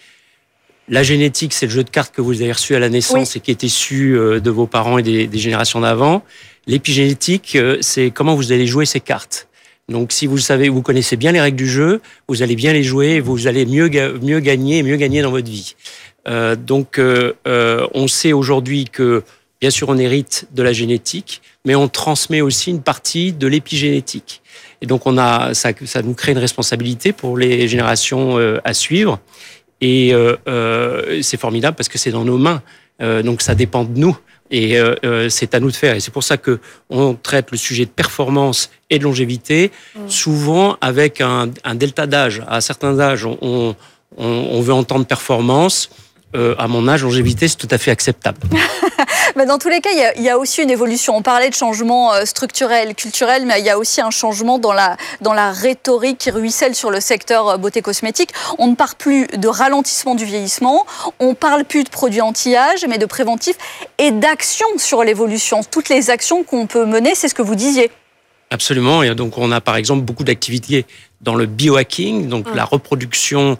La génétique, c'est le jeu de cartes que vous avez reçu à la naissance, oui, et qui est issu de vos parents et des, des générations d'avant. L'épigénétique, c'est comment vous allez jouer ces cartes. Donc, si vous savez, vous connaissez bien les règles du jeu, vous allez bien les jouer, et vous allez mieux mieux gagner et mieux gagner dans votre vie. Euh, donc, euh, euh, on sait aujourd'hui que, bien sûr, on hérite de la génétique, mais on transmet aussi une partie de l'épigénétique. Et donc, on a ça, ça nous crée une responsabilité pour les générations euh, à suivre. Et euh, euh, c'est formidable parce que c'est dans nos mains, euh, donc ça dépend de nous et euh, euh, c'est à nous de faire. Et c'est pour ça que on traite le sujet de performance et de longévité, mmh. souvent avec un, un delta d'âge. À certains âges, on, on, on veut entendre performance. Euh, à mon âge, longévité, c'est tout à fait acceptable. Mais dans tous les cas, il y, a, il y a aussi une évolution. On parlait de changement structurel, culturel, mais il y a aussi un changement dans la, dans la rhétorique qui ruisselle sur le secteur beauté cosmétique. On ne parle plus de ralentissement du vieillissement, on ne parle plus de produits anti-âge, mais de préventif et d'action sur l'évolution. Toutes les actions qu'on peut mener, c'est ce que vous disiez. Absolument. Et donc, on a par exemple beaucoup d'activités dans le biohacking, donc mmh. la reproduction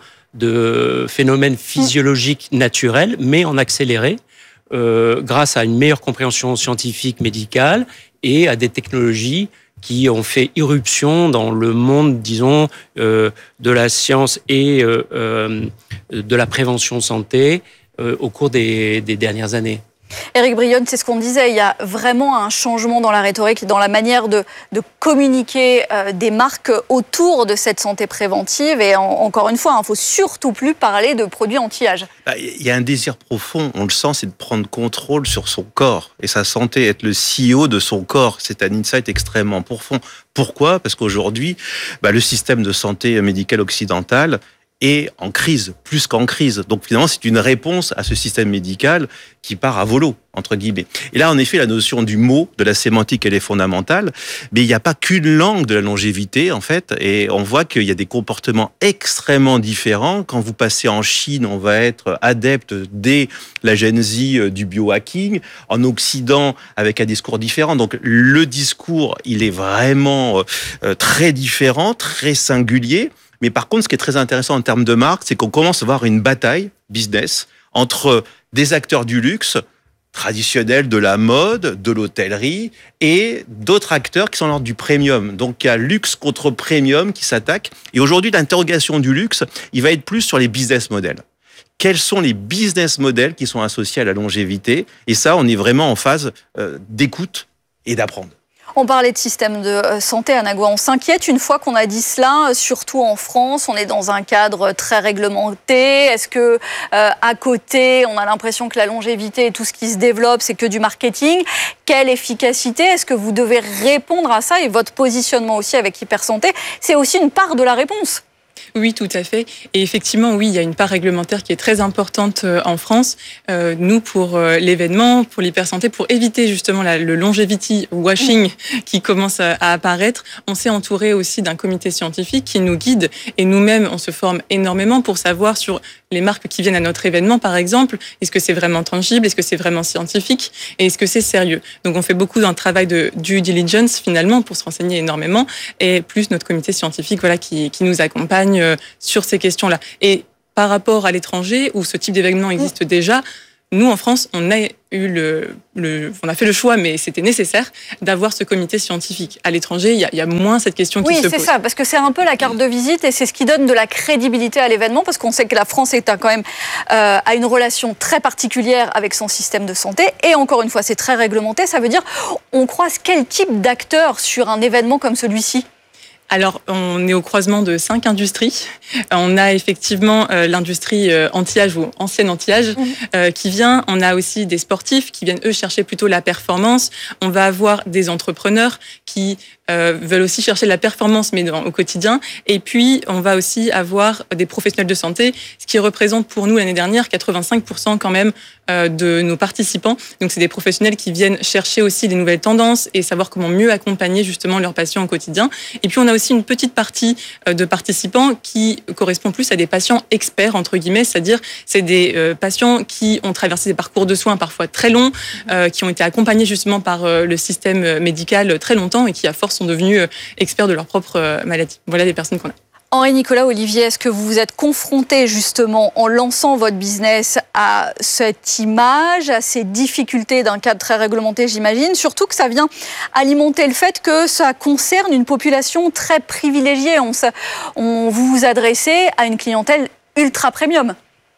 de phénomènes physiologiques naturels, mais en accéléré, euh, grâce à une meilleure compréhension scientifique, médicale, et à des technologies qui ont fait irruption dans le monde, disons, euh, de la science et euh, euh, de la prévention santé euh, au cours des, des dernières années. Éric Brionne, c'est ce qu'on disait, il y a vraiment un changement dans la rhétorique, dans la manière de, de communiquer euh, des marques autour de cette santé préventive. Et en, encore une fois, il ne faut surtout plus parler de produits anti-âge. Il y a un désir profond, on le sent, c'est de prendre contrôle sur son corps et sa santé, être le C E O de son corps. C'est un insight extrêmement profond. Pourquoi ? Parce qu'aujourd'hui, bah, le système de santé médicale occidental est en crise, plus qu'en crise. Donc finalement, c'est une réponse à ce système médical qui part à volo, entre guillemets. Et là, en effet, la notion du mot, de la sémantique, elle est fondamentale. Mais il n'y a pas qu'une langue de la longévité, en fait. Et on voit qu'il y a des comportements extrêmement différents. Quand vous passez en Chine, on va être adepte dès la Gen Z du biohacking. En Occident, avec un discours différent. Donc le discours, il est vraiment très différent, très singulier. Mais par contre, ce qui est très intéressant en termes de marque, c'est qu'on commence à voir une bataille business entre des acteurs du luxe, traditionnels de la mode, de l'hôtellerie, et d'autres acteurs qui sont l'ordre du premium. Donc, il y a luxe contre premium qui s'attaquent. Et aujourd'hui, l'interrogation du luxe, il va être plus sur les business models. Quels sont les business models qui sont associés à la longévité ? Et ça, on est vraiment en phase euh, d'écoute et d'apprendre. On parlait de système de santé, Anagua. On s'inquiète une fois qu'on a dit cela, surtout en France. On est dans un cadre très réglementé. Est-ce que euh, à côté, on a l'impression que la longévité et tout ce qui se développe, c'est que du marketing? Quelle efficacité? Est-ce que vous devez répondre à ça? Et votre positionnement aussi avec Hypersanté, c'est aussi une part de la réponse. Oui, tout à fait. Et effectivement, oui, il y a une part réglementaire qui est très importante en France. Euh, nous, pour euh, l'événement, pour l'hypersanté, pour éviter justement la, le longevity washing qui commence à, à apparaître, on s'est entouré aussi d'un comité scientifique qui nous guide. Et nous-mêmes, on se forme énormément pour savoir sur les marques qui viennent à notre événement, par exemple, est-ce que c'est vraiment tangible, est-ce que c'est vraiment scientifique et est-ce que c'est sérieux. Donc, on fait beaucoup d'un travail de due diligence, finalement, pour se renseigner énormément. Et plus notre comité scientifique voilà, qui, qui nous accompagne sur ces questions-là. Et par rapport à l'étranger, où ce type d'événement existe déjà, nous, en France, on a eu le, le, on a fait le choix, mais c'était nécessaire d'avoir ce comité scientifique. À l'étranger, il y a, il y a moins cette question qui oui, se pose. Oui, c'est ça, parce que c'est un peu la carte de visite et c'est ce qui donne de la crédibilité à l'événement, parce qu'on sait que la France est quand même euh, a une relation très particulière avec son système de santé. Et encore une fois, c'est très réglementé. Ça veut dire, on croise quel type d'acteurs sur un événement comme celui-ci ? Alors, on est au croisement de cinq industries. On a effectivement euh, l'industrie euh, anti-âge ou ancienne anti-âge mmh. euh, qui vient. On a aussi des sportifs qui viennent, eux, chercher plutôt la performance. On va avoir des entrepreneurs qui euh, veulent aussi chercher la performance, mais dans, au quotidien. Et puis, on va aussi avoir des professionnels de santé, ce qui représente pour nous l'année dernière quatre-vingt-cinq pour cent quand même euh, de nos participants. Donc, c'est des professionnels qui viennent chercher aussi des nouvelles tendances et savoir comment mieux accompagner justement leurs patients au quotidien. Et puis, on a aussi une petite partie de participants qui correspond plus à des patients experts, entre guillemets, c'est-à-dire c'est des euh, patients qui ont traversé des parcours de soins parfois très longs, euh, qui ont été accompagnés justement par euh, le système médical très longtemps et qui à force sont devenus euh, experts de leur propre euh, maladie. Voilà les personnes qu'on a. Henri-Nicolas Olivier, est-ce que vous vous êtes confronté justement en lançant votre business à cette image, à ces difficultés d'un cadre très réglementé, j'imagine, surtout que ça vient alimenter le fait que ça concerne une population très privilégiée. On, on vous vous adressez à une clientèle ultra premium.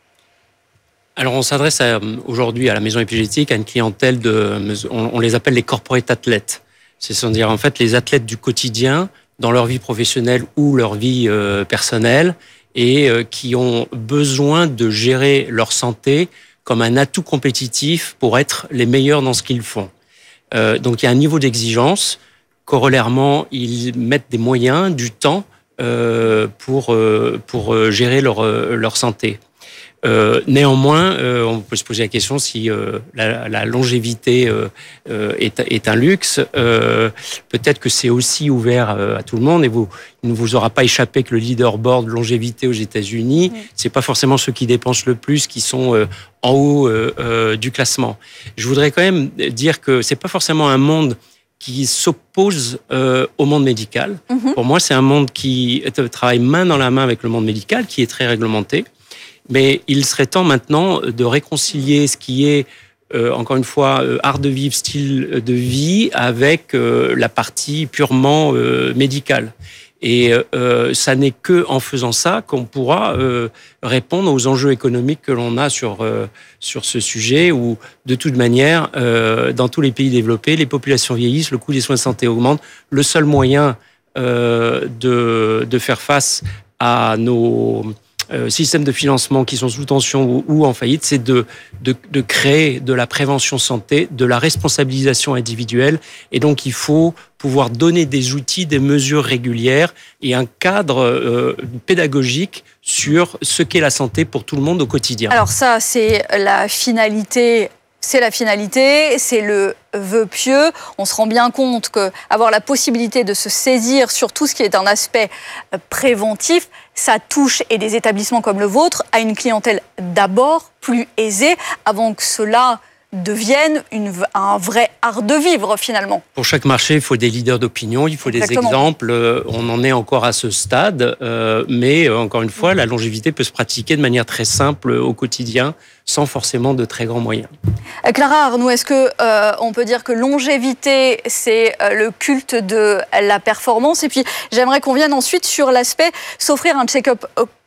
Alors on s'adresse à, aujourd'hui à la maison épigénétique à une clientèle de, on, on les appelle les corporate athlètes, c'est-à-dire en fait les athlètes du quotidien dans leur vie professionnelle ou leur vie euh, personnelle et euh, qui ont besoin de gérer leur santé comme un atout compétitif pour être les meilleurs dans ce qu'ils font. Euh, donc il y a un niveau d'exigence. Corollairement, ils mettent des moyens, du temps euh, pour euh, pour gérer leur leur santé. Euh, néanmoins, euh, on peut se poser la question si euh, la, la longévité euh, euh, est, est un luxe. Euh, peut-être que c'est aussi ouvert euh, à tout le monde. Et vous, il ne vous aura pas échappé que le leaderboard longévité aux États-Unis, mmh. c'est pas forcément ceux qui dépensent le plus qui sont euh, en haut euh, euh, du classement. Je voudrais quand même dire que c'est pas forcément un monde qui s'oppose euh, au monde médical. Mmh. Pour moi, c'est un monde qui travaille main dans la main avec le monde médical, qui est très réglementé. Mais il serait temps maintenant de réconcilier ce qui est, euh, encore une fois, euh, art de vivre, style de vie, avec euh, la partie purement euh, médicale. Et euh, ça n'est que en faisant ça qu'on pourra euh, répondre aux enjeux économiques que l'on a sur euh, sur ce sujet. Où de toute manière, euh, dans tous les pays développés, les populations vieillissent, le coût des soins de santé augmente. Le seul moyen euh, de de faire face à nos Euh, systèmes de financement qui sont sous tension ou, ou en faillite, c'est de, de, de créer de la prévention santé, de la responsabilisation individuelle. Et donc, il faut pouvoir donner des outils, des mesures régulières et un cadre euh, pédagogique sur ce qu'est la santé pour tout le monde au quotidien. Alors ça, c'est la finalité... C'est la finalité, c'est le vœu pieux. On se rend bien compte qu'avoir la possibilité de se saisir sur tout ce qui est un aspect préventif, ça touche, et des établissements comme le vôtre, à une clientèle d'abord plus aisée, avant que cela devienne une, un vrai art de vivre finalement. Pour chaque marché, il faut des leaders d'opinion, il faut Exactement. des exemples. On en est encore à ce stade, euh, mais encore une fois, la longévité peut se pratiquer de manière très simple au quotidien, sans forcément de très grands moyens. Clara Arnoux, est-ce que euh, on peut dire que longévité, c'est euh, le culte de la performance? Et puis, j'aimerais qu'on vienne ensuite sur l'aspect s'offrir un check-up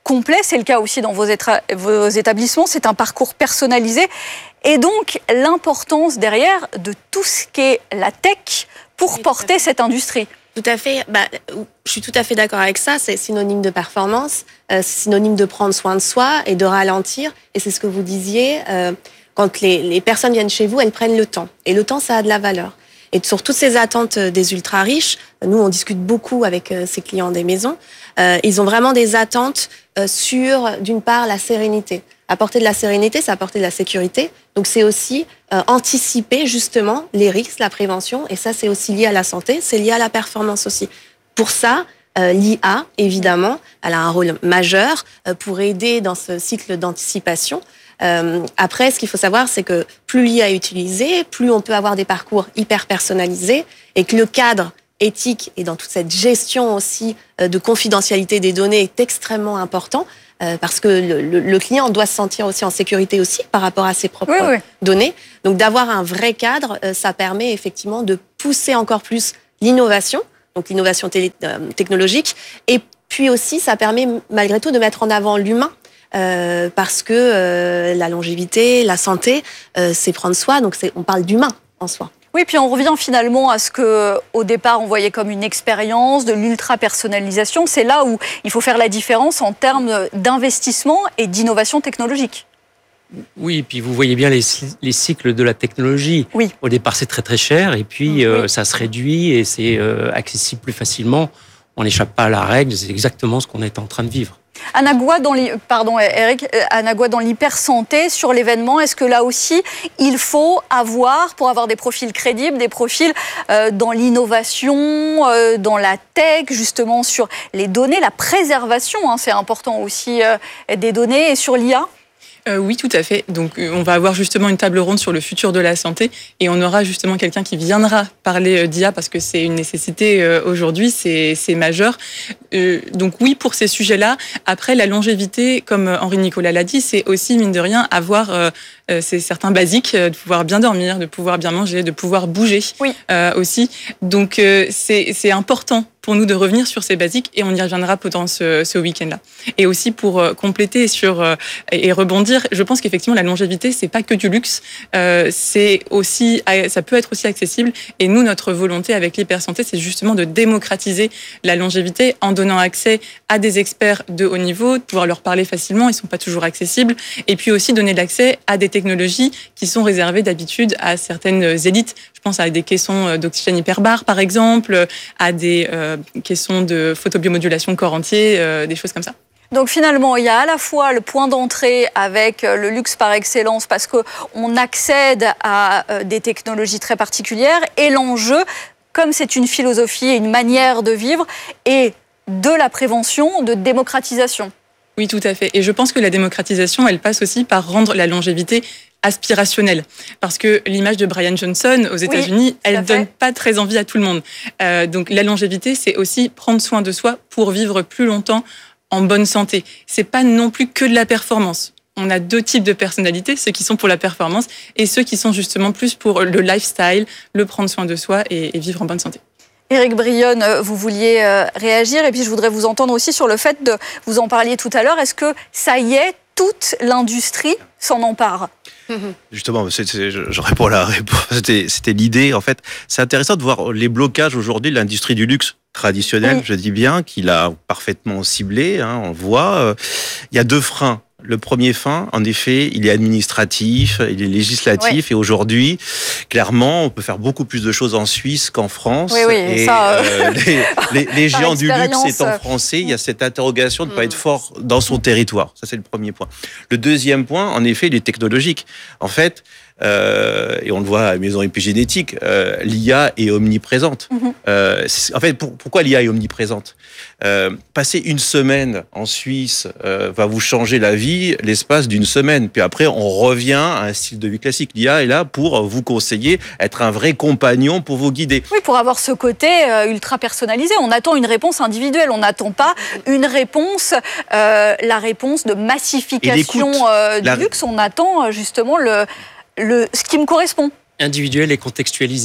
complet. C'est le cas aussi dans vos, étra- vos établissements. C'est un parcours personnalisé. Et donc, l'importance derrière de tout ce qu'est la tech pour oui, porter cette industrie. Tout à fait. Bah, je suis tout à fait d'accord avec ça. C'est synonyme de performance, euh, c'est synonyme de prendre soin de soi et de ralentir. Et c'est ce que vous disiez. Euh, quand les, les personnes viennent chez vous, elles prennent le temps. Et le temps, ça a de la valeur. Et sur toutes ces attentes des ultra riches, nous, on discute beaucoup avec ces clients des maisons. Euh, ils ont vraiment des attentes euh, sur, d'une part, la sérénité. Apporter de la sérénité, c'est apporter de la sécurité. Donc, c'est aussi euh, anticiper, justement, les risques, la prévention. Et ça, c'est aussi lié à la santé, c'est lié à la performance aussi. Pour ça, euh, l'I A, évidemment, elle a un rôle majeur euh, pour aider dans ce cycle d'anticipation. Euh, après, ce qu'il faut savoir, c'est que plus l'I A est utilisée, plus on peut avoir des parcours hyper personnalisés et que le cadre éthique et dans toute cette gestion aussi euh, de confidentialité des données est extrêmement important euh, parce que le, le, le client doit se sentir aussi en sécurité aussi par rapport à ses propres oui, oui. données. Donc d'avoir un vrai cadre, euh, ça permet effectivement de pousser encore plus l'innovation, donc l'innovation télé- euh, technologique, et puis aussi ça permet malgré tout de mettre en avant l'humain. Euh, parce que euh, la longévité, la santé, euh, c'est prendre soin, donc c'est, on parle d'humain en soi. Oui, puis on revient finalement à ce que, au départ, on voyait comme une expérience, de l'ultra-personnalisation. C'est là où il faut faire la différence en termes d'investissement et d'innovation technologique. Oui, et puis vous voyez bien les, les cycles de la technologie. Oui. Au départ, c'est très très cher, et puis oui. euh, ça se réduit et c'est euh, accessible plus facilement. On n'échappe pas à la règle, c'est exactement ce qu'on est en train de vivre. Anagua dans les, pardon Eric, Anagua dans l'hypersanté sur l'événement, est-ce que là aussi il faut avoir, pour avoir des profils crédibles, des profils euh, dans l'innovation, euh, dans la tech, justement sur les données, la préservation, hein, c'est important aussi euh, des données, et sur l'I A? Euh, oui, tout à fait. Donc, euh, on va avoir justement une table ronde sur le futur de la santé et on aura justement quelqu'un qui viendra parler euh, d'I A parce que c'est une nécessité euh, aujourd'hui, c'est, c'est majeur. Euh, donc oui, pour ces sujets-là. Après, la longévité, comme Henri Nicolas l'a dit, c'est aussi, mine de rien, avoir euh, euh, c'est certains basiques, euh, de pouvoir bien dormir, de pouvoir bien manger, de pouvoir bouger oui. euh, aussi. Donc, euh, c'est, c'est important pour nous de revenir sur ces basiques et on y reviendra pendant ce, ce week-end-là. Et aussi pour euh, compléter sur euh, et rebondir, je pense qu'effectivement la longévité c'est pas que du luxe, euh, c'est aussi ça peut être aussi accessible. Et nous notre volonté avec l'hypersanté c'est justement de démocratiser la longévité en donnant accès à des experts de haut niveau, de pouvoir leur parler facilement, ils sont pas toujours accessibles, et puis aussi donner l'accès à des technologies qui sont réservées d'habitude à certaines élites. Je pense à des caissons d'oxygène hyperbare par exemple, à des euh, caissons de photobiomodulation corps entier, euh, des choses comme ça. Donc finalement, il y a à la fois le point d'entrée avec le luxe par excellence parce qu'on accède à des technologies très particulières et l'enjeu, comme c'est une philosophie et une manière de vivre, et de la prévention, de démocratisation. Oui, tout à fait. Et je pense que la démocratisation, elle passe aussi par rendre la longévité aspirationnelle. Parce que l'image de Brian Johnson aux États-Unis, oui, elle ne donne pas très envie à tout le monde. Euh, donc la longévité, c'est aussi prendre soin de soi pour vivre plus longtemps en bonne santé. C'est pas non plus que de la performance. On a deux types de personnalités, ceux qui sont pour la performance et ceux qui sont justement plus pour le lifestyle, le prendre soin de soi et, et vivre en bonne santé. Éric Brionne, vous vouliez réagir et puis je voudrais vous entendre aussi sur le fait de, vous en parliez tout à l'heure, est-ce que ça y est, toute l'industrie s'en empare? Justement, c'est, c'est, je réponds à la réponse. C'était, c'était l'idée. En fait, c'est intéressant de voir les blocages aujourd'hui de l'industrie du luxe traditionnelle, oui. je dis bien, qu'il a parfaitement ciblé. Hein, on voit. Euh, il y a deux freins. Le premier frein, en effet, il est administratif, il est législatif, oui. et aujourd'hui, clairement, on peut faire beaucoup plus de choses en Suisse qu'en France. Oui, oui, et ça, euh... euh, les, les, les géants du luxe étant français, il y a cette interrogation de ne pas être fort dans son territoire. Ça, c'est le premier point. Le deuxième point, en effet, il est technologique. En fait, Euh, et on le voit à la maison épigénétique, euh, l'I A est omniprésente. Mm-hmm. Euh, en fait, pour, pourquoi l'I A est omniprésente? euh, Passer une semaine en Suisse euh, va vous changer la vie l'espace d'une semaine. Puis après, on revient à un style de vie classique. L'I A est là pour vous conseiller, être un vrai compagnon pour vous guider. Oui, pour avoir ce côté euh, ultra personnalisé. On attend une réponse individuelle. On n'attend pas une réponse, euh, la réponse de massification euh, du la... luxe. On attend justement le... Le, ce qui me correspond. Individuel et contextualisé.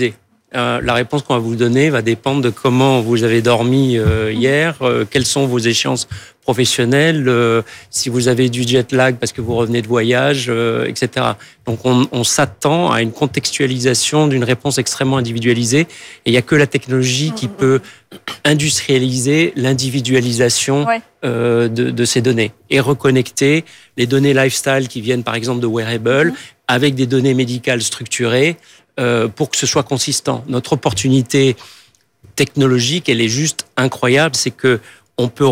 Euh, la réponse qu'on va vous donner va dépendre de comment vous avez dormi euh, hier, euh, quelles sont vos échéances professionnelles, euh, si vous avez du jet lag parce que vous revenez de voyage, euh, et cetera. Donc on, on s'attend à une contextualisation d'une réponse extrêmement individualisée. Et il n'y a que la technologie qui peut industrialiser l'individualisation ouais. euh, de, de ces données et reconnecter les données lifestyle qui viennent par exemple de wearables mmh. avec des données médicales structurées euh, pour que ce soit consistant. Notre opportunité technologique, elle est juste incroyable, c'est que on peut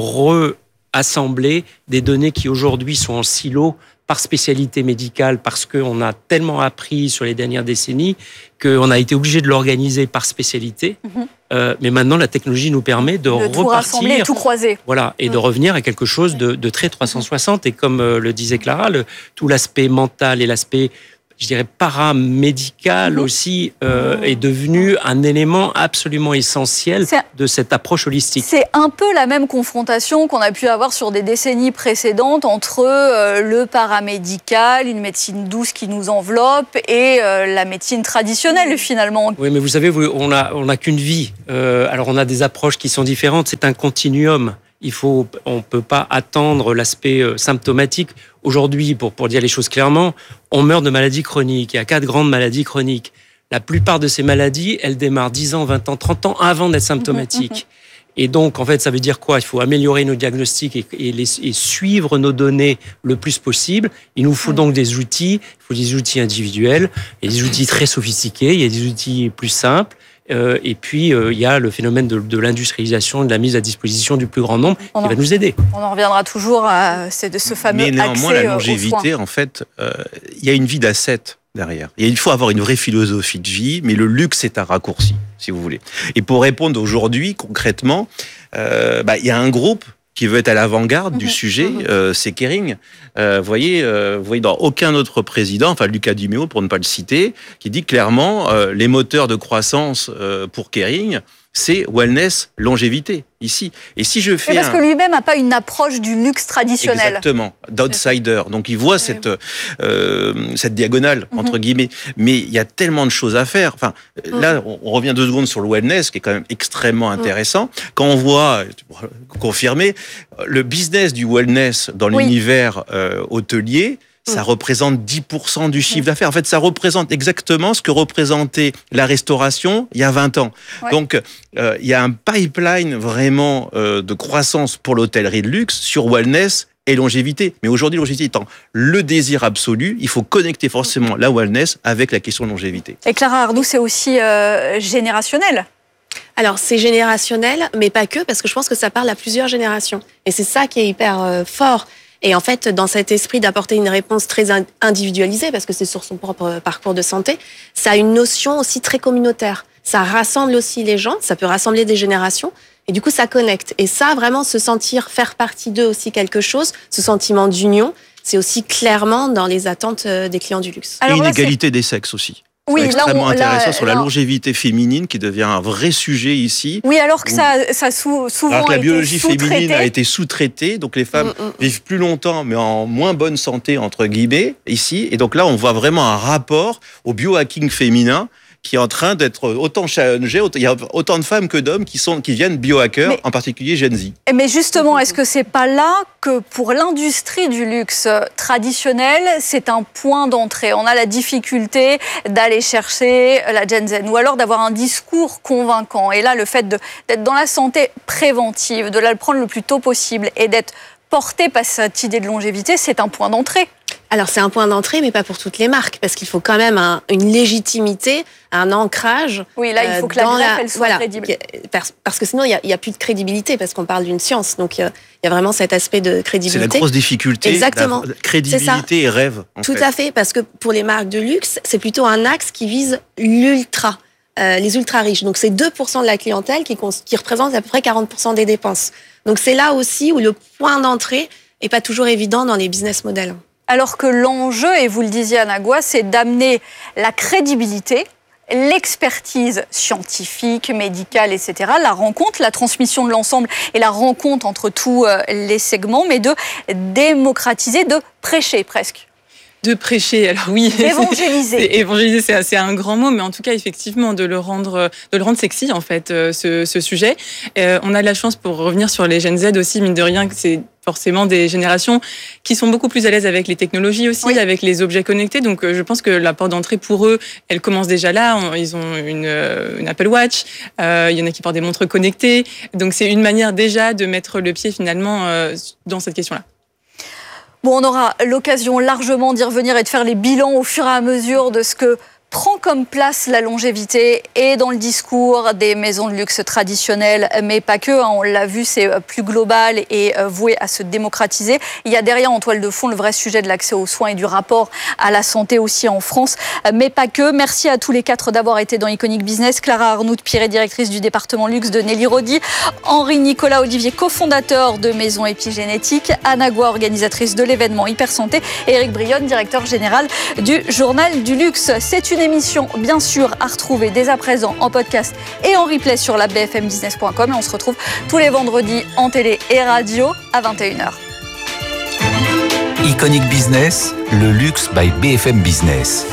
rassembler des données qui aujourd'hui sont en silo par spécialité médicale parce qu'on a tellement appris sur les dernières décennies qu'on a été obligé de l'organiser par spécialité. Mmh. Euh, mais maintenant, la technologie nous permet de, de repartir, tout rassembler, tout croiser. Voilà, et mmh. de revenir à quelque chose de, de très trois cent soixante. Et comme euh, le disait Clara, le, tout l'aspect mental et l'aspect, je dirais, paramédical mmh. aussi euh, mmh. est devenu un élément absolument essentiel c'est, de cette approche holistique. C'est un peu la même confrontation qu'on a pu avoir sur des décennies précédentes entre euh, le paramédical, une médecine douce qui nous enveloppe, et euh, la médecine traditionnelle finalement. Oui, mais vous savez, on n'a on a qu'une vie. Euh, alors on a des approches qui sont différentes, c'est un continuum. Il faut, on ne peut pas attendre l'aspect symptomatique. Aujourd'hui, pour, pour dire les choses clairement, on meurt de maladies chroniques. Il y a quatre grandes maladies chroniques. La plupart de ces maladies, elles démarrent dix ans, vingt ans, trente ans avant d'être symptomatiques. Et donc, en fait, ça veut dire quoi ? Il faut améliorer nos diagnostics et, et, les, et suivre nos données le plus possible. Il nous faut donc des outils. Il faut des outils individuels. Il y a des outils très sophistiqués. Il y a des outils plus simples. Euh, et puis, euh, il y a le phénomène de, de l'industrialisation et de la mise à disposition du plus grand nombre on qui en, va nous aider. On en reviendra toujours à ce, ce fameux accès. Mais néanmoins, la longévité, en fait, euh, il y a une vie d'asset derrière. Et il faut avoir une vraie philosophie de vie, mais le luxe est un raccourci, si vous voulez. Et pour répondre aujourd'hui, concrètement, euh, bah, il y a un groupe qui veut être à l'avant-garde mmh, du sujet, mmh. euh, c'est Kering. Euh, vous voyez, euh, vous voyez dans aucun autre président, enfin Luca Di Meo pour ne pas le citer, qui dit clairement euh, les moteurs de croissance euh, pour Kering, c'est wellness, longévité, ici. Et si je fais mais parce un... que lui-même n'a pas une approche du luxe traditionnel. Exactement, d'outsider. Donc il voit cette, euh, cette diagonale, entre mm-hmm. guillemets. Mais il y a tellement de choses à faire. Enfin, mm-hmm. là, on revient deux secondes sur le wellness, qui est quand même extrêmement intéressant. Mm-hmm. Quand on voit, confirmer, le business du wellness dans oui. l'univers euh, hôtelier, ça représente dix pour cent du chiffre d'affaires. En fait, ça représente exactement ce que représentait la restauration il y a vingt ans. Ouais. Donc, euh, il y a un pipeline vraiment euh, de croissance pour l'hôtellerie de luxe sur wellness et longévité. Mais aujourd'hui, longévité étant le désir absolu, il faut connecter forcément la wellness avec la question de longévité. Et Clara Arnoux, c'est aussi euh, générationnel. Alors, c'est générationnel, mais pas que, parce que je pense que ça parle à plusieurs générations. Et c'est ça qui est hyper euh, fort. Et en fait, dans cet esprit d'apporter une réponse très individualisée, parce que c'est sur son propre parcours de santé, ça a une notion aussi très communautaire. Ça rassemble aussi les gens, ça peut rassembler des générations, et du coup, ça connecte. Et ça, vraiment, se sentir faire partie d'eux aussi quelque chose, ce sentiment d'union, c'est aussi clairement dans les attentes des clients du luxe. Alors, et une là, égalité c'est... des sexes aussi. Oui, c'est extrêmement là, on, intéressant là, sur là, la longévité féminine qui devient un vrai sujet ici. Oui, alors que ça, ça sou, souvent alors que la biologie été féminine a été sous-traitée, donc les femmes mm, mm. vivent plus longtemps, mais en moins bonne santé entre guillemets ici. Et donc là, on voit vraiment un rapport au biohacking féminin qui est en train d'être autant challengé. Il y a autant de femmes que d'hommes qui sont qui viennent biohackers, mais, en particulier Gen Z. Mais justement, est-ce que c'est pas là que pour l'industrie du luxe traditionnel, c'est un point d'entrée ? On a la difficulté d'aller chercher la Gen Z, ou alors d'avoir un discours convaincant. Et là, le fait de, d'être dans la santé préventive, de la prendre le plus tôt possible et d'être porté par cette idée de longévité, c'est un point d'entrée. Alors, c'est un point d'entrée, mais pas pour toutes les marques, parce qu'il faut quand même un, une légitimité, un ancrage. Oui, là, il faut que la greffe, elle soit voilà, crédible. Parce que sinon, il n'y a, a plus de crédibilité, parce qu'on parle d'une science. Donc, il y a vraiment cet aspect de crédibilité. C'est la grosse difficulté. Exactement. La crédibilité et rêve. En Tout fait. à fait, parce que pour les marques de luxe, c'est plutôt un axe qui vise l'ultra, euh, les ultra riches. Donc, c'est deux pour cent de la clientèle qui, qui représente à peu près quarante pour cent des dépenses. Donc, c'est là aussi où le point d'entrée n'est pas toujours évident dans les business models. Alors que l'enjeu, et vous le disiez Anna Goua, c'est d'amener la crédibilité, l'expertise scientifique, médicale, et cetera, la rencontre, la transmission de l'ensemble et la rencontre entre tous les segments, mais de démocratiser, de prêcher presque. de prêcher. Alors oui, évangéliser. évangéliser, c'est, c'est un grand mot, mais en tout cas, effectivement, de le rendre, de le rendre sexy, en fait, ce, ce sujet. Euh, on a de la chance, pour revenir sur les Gen Z aussi, mine de rien, que c'est forcément des générations qui sont beaucoup plus à l'aise avec les technologies aussi, oui. avec les objets connectés. Donc, je pense que la porte d'entrée pour eux, elle commence déjà là. Ils ont une, une Apple Watch. Euh, il y en a qui portent des montres connectées. Donc, c'est une manière déjà de mettre le pied finalement euh, dans cette question-là. Bon, on aura l'occasion largement d'y revenir et de faire les bilans au fur et à mesure de ce que prend comme place la longévité et dans le discours des maisons de luxe traditionnelles, mais pas que. Hein, on l'a vu, c'est plus global et voué à se démocratiser. Il y a derrière, en toile de fond, le vrai sujet de l'accès aux soins et du rapport à la santé aussi en France, mais pas que. Merci à tous les quatre d'avoir été dans Iconic Business. Clara Arnoult-Piré, directrice du département luxe de Nelly Rodi. Henri-Nicolas Olivier, cofondateur de Maison Épigénétique. Anna Goua, organisatrice de l'événement Hypersanté. Et Éric Brionne, directeur général du Journal du Luxe. C'est une émission, bien sûr, à retrouver dès à présent en podcast et en replay sur la b f m business point com. Et on se retrouve tous les vendredis en télé et radio à vingt et une heures. Iconic Business, le luxe by B F M Business.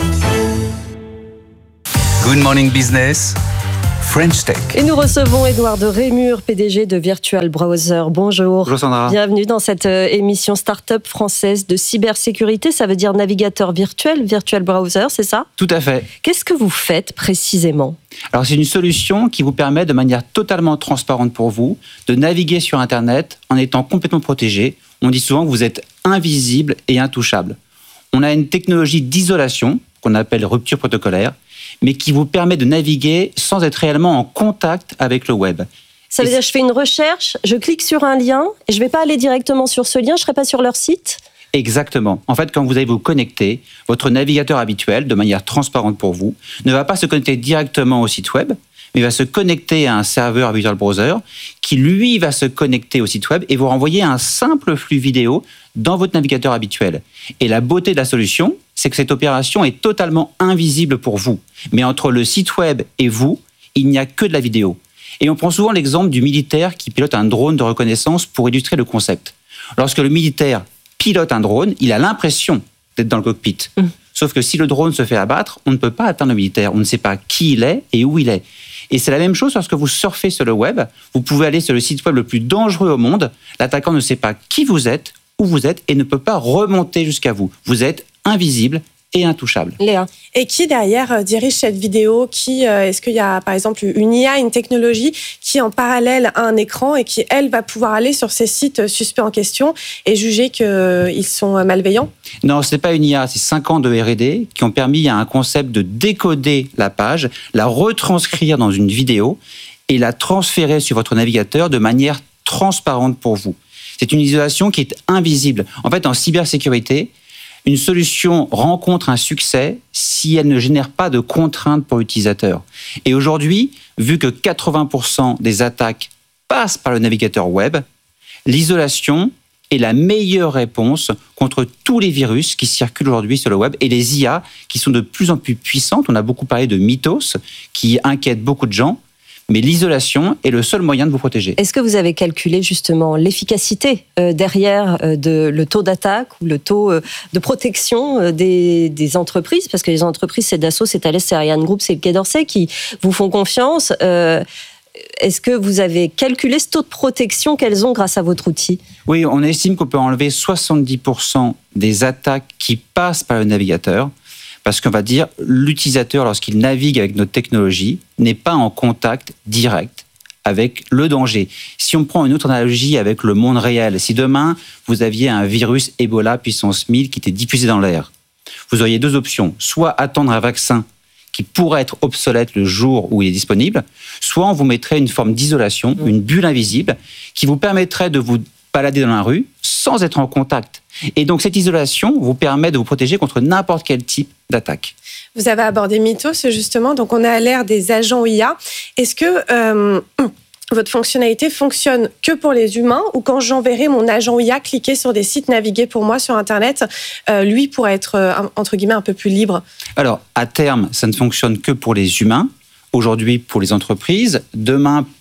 Good Morning Business, French Tech. Et nous recevons Édouard de Rémur, P D G de Virtual Browser. Bonjour. Bonjour Sandra. Bienvenue dans cette émission start-up française de cybersécurité. Ça veut dire navigateur virtuel, Virtual Browser, c'est ça ? Tout à fait. Qu'est-ce que vous faites précisément ? Alors c'est une solution qui vous permet de manière totalement transparente pour vous de naviguer sur Internet en étant complètement protégé. On dit souvent que vous êtes invisible et intouchable. On a une technologie d'isolation qu'on appelle rupture protocolaire, mais qui vous permet de naviguer sans être réellement en contact avec le web. Ça veut dire que je fais une recherche, je clique sur un lien, et je ne vais pas aller directement sur ce lien, je ne serai pas sur leur site ? Exactement. En fait, quand vous allez vous connecter, votre navigateur habituel, de manière transparente pour vous, ne va pas se connecter directement au site web, mais va se connecter à un serveur Virtual Browser qui, lui, va se connecter au site web et vous renvoyer un simple flux vidéo dans votre navigateur habituel. Et la beauté de la solution, c'est que cette opération est totalement invisible pour vous. Mais entre le site web et vous, il n'y a que de la vidéo. Et on prend souvent l'exemple du militaire qui pilote un drone de reconnaissance pour illustrer le concept. Lorsque le militaire pilote un drone, il a l'impression d'être dans le cockpit. Mmh. Sauf que si le drone se fait abattre, on ne peut pas atteindre le militaire. On ne sait pas qui il est et où il est. Et c'est la même chose lorsque vous surfez sur le web. Vous pouvez aller sur le site web le plus dangereux au monde. L'attaquant ne sait pas qui vous êtes, où vous êtes et ne peut pas remonter jusqu'à vous. Vous êtes invisible et intouchable. Léa. Et qui derrière euh, dirige cette vidéo ? Qui euh, est-ce qu'il y a par exemple une I A, une technologie qui en parallèle a un écran et qui elle va pouvoir aller sur ces sites suspects en question et juger qu'ils euh, sont malveillants ? Non, ce n'est pas une I A, c'est cinq ans de R et D qui ont permis à un concept de décoder la page, la retranscrire dans une vidéo et la transférer sur votre navigateur de manière transparente pour vous. C'est une isolation qui est invisible. En fait, en cybersécurité, une solution rencontre un succès si elle ne génère pas de contraintes pour l'utilisateur. Et aujourd'hui, vu que quatre-vingts pour cent des attaques passent par le navigateur web, l'isolation est la meilleure réponse contre tous les virus qui circulent aujourd'hui sur le web et les I A qui sont de plus en plus puissantes. On a beaucoup parlé de Mythos qui inquiète beaucoup de gens. Mais l'isolation est le seul moyen de vous protéger. Est-ce que vous avez calculé justement l'efficacité euh, derrière euh, de, le taux d'attaque ou le taux euh, de protection euh, des, des entreprises ? Parce que les entreprises, c'est Dassault, c'est Thales, c'est Ariane Group, c'est le Quai d'Orsay qui vous font confiance. Euh, est-ce que vous avez calculé ce taux de protection qu'elles ont grâce à votre outil ? Oui, on estime qu'on peut enlever soixante-dix pour cent des attaques qui passent par le navigateur. Parce qu'on va dire, l'utilisateur, lorsqu'il navigue avec notre technologie, n'est pas en contact direct avec le danger. Si on prend une autre analogie avec le monde réel, si demain, vous aviez un virus Ebola puissance mille qui était diffusé dans l'air, vous auriez deux options. Soit attendre un vaccin qui pourrait être obsolète le jour où il est disponible, soit on vous mettrait une forme d'isolation, une bulle invisible, qui vous permettrait de vous balader dans la rue sans être en contact. Et donc, cette isolation vous permet de vous protéger contre n'importe quel type d'attaque. Vous avez abordé Mythos, justement. Donc, on est à l'ère des agents I A. Est-ce que euh, votre fonctionnalité fonctionne que pour les humains ou quand j'enverrai mon agent I A cliquer sur des sites navigués pour moi sur Internet, euh, lui pourrait être, euh, entre guillemets, un peu plus libre ? Alors, à terme, ça ne fonctionne que pour les humains. Aujourd'hui, pour les entreprises. Demain,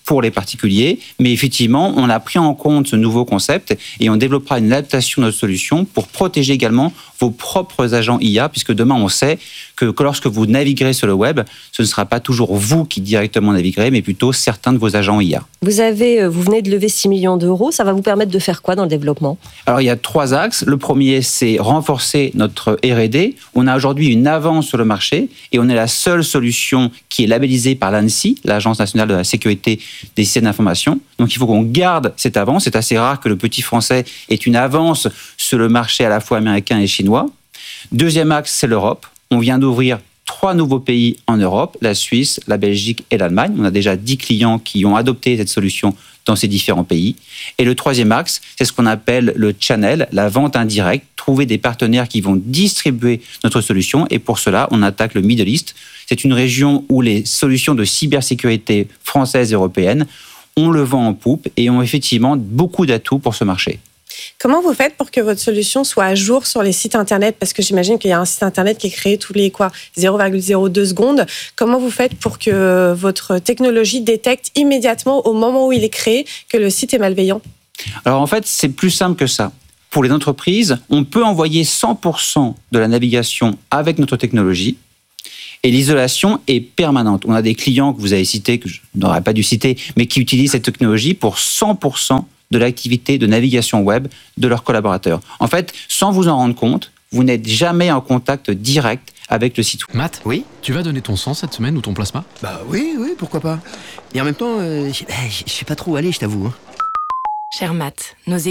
pour les particuliers, mais effectivement, on a pris en compte ce nouveau concept et on développera une adaptation de notre solution pour protéger également vos propres agents I A, puisque demain, on sait que, que lorsque vous naviguerez sur le web, ce ne sera pas toujours vous qui directement naviguerez, mais plutôt certains de vos agents I A. Vous, avez, vous venez de lever six millions d'euros, ça va vous permettre de faire quoi dans le développement ? Alors, il y a trois axes. Le premier, c'est renforcer notre R et D. On a aujourd'hui une avance sur le marché et on est la seule solution qui est labellisée par l'ANSSI, l'Agence nationale de la sécurité des systèmes d'information. Donc, il faut qu'on garde cette avance. C'est assez rare que le petit français ait une avance sur le marché à la fois américain et chinois. Deuxième axe, c'est l'Europe. On vient d'ouvrir trois nouveaux pays en Europe, la Suisse, la Belgique et l'Allemagne. On a déjà dix clients qui ont adopté cette solution dans ces différents pays. Et le troisième axe, c'est ce qu'on appelle le channel, la vente indirecte, trouver des partenaires qui vont distribuer notre solution. Et pour cela, on attaque le Middle East. C'est une région où les solutions de cybersécurité françaises et européennes, on le vend en poupe et ont effectivement beaucoup d'atouts pour ce marché. Comment vous faites pour que votre solution soit à jour sur les sites Internet ? Parce que j'imagine qu'il y a un site Internet qui est créé tous les quoi, zéro virgule zéro deux secondes. Comment vous faites pour que votre technologie détecte immédiatement, au moment où il est créé, que le site est malveillant ? Alors en fait, c'est plus simple que ça. Pour les entreprises, on peut envoyer cent pour cent de la navigation avec notre technologie. Et l'isolation est permanente. On a des clients que vous avez cités, que je n'aurais pas dû citer, mais qui utilisent cette technologie pour cent pour cent de l'activité de navigation web de leurs collaborateurs. En fait, sans vous en rendre compte, vous n'êtes jamais en contact direct avec le site web. Matt, oui, tu vas donner ton sang cette semaine ou ton plasma ? Bah oui, oui, pourquoi pas. Et en même temps, euh, je sais pas trop où aller, je t'avoue. Cher Matt, nos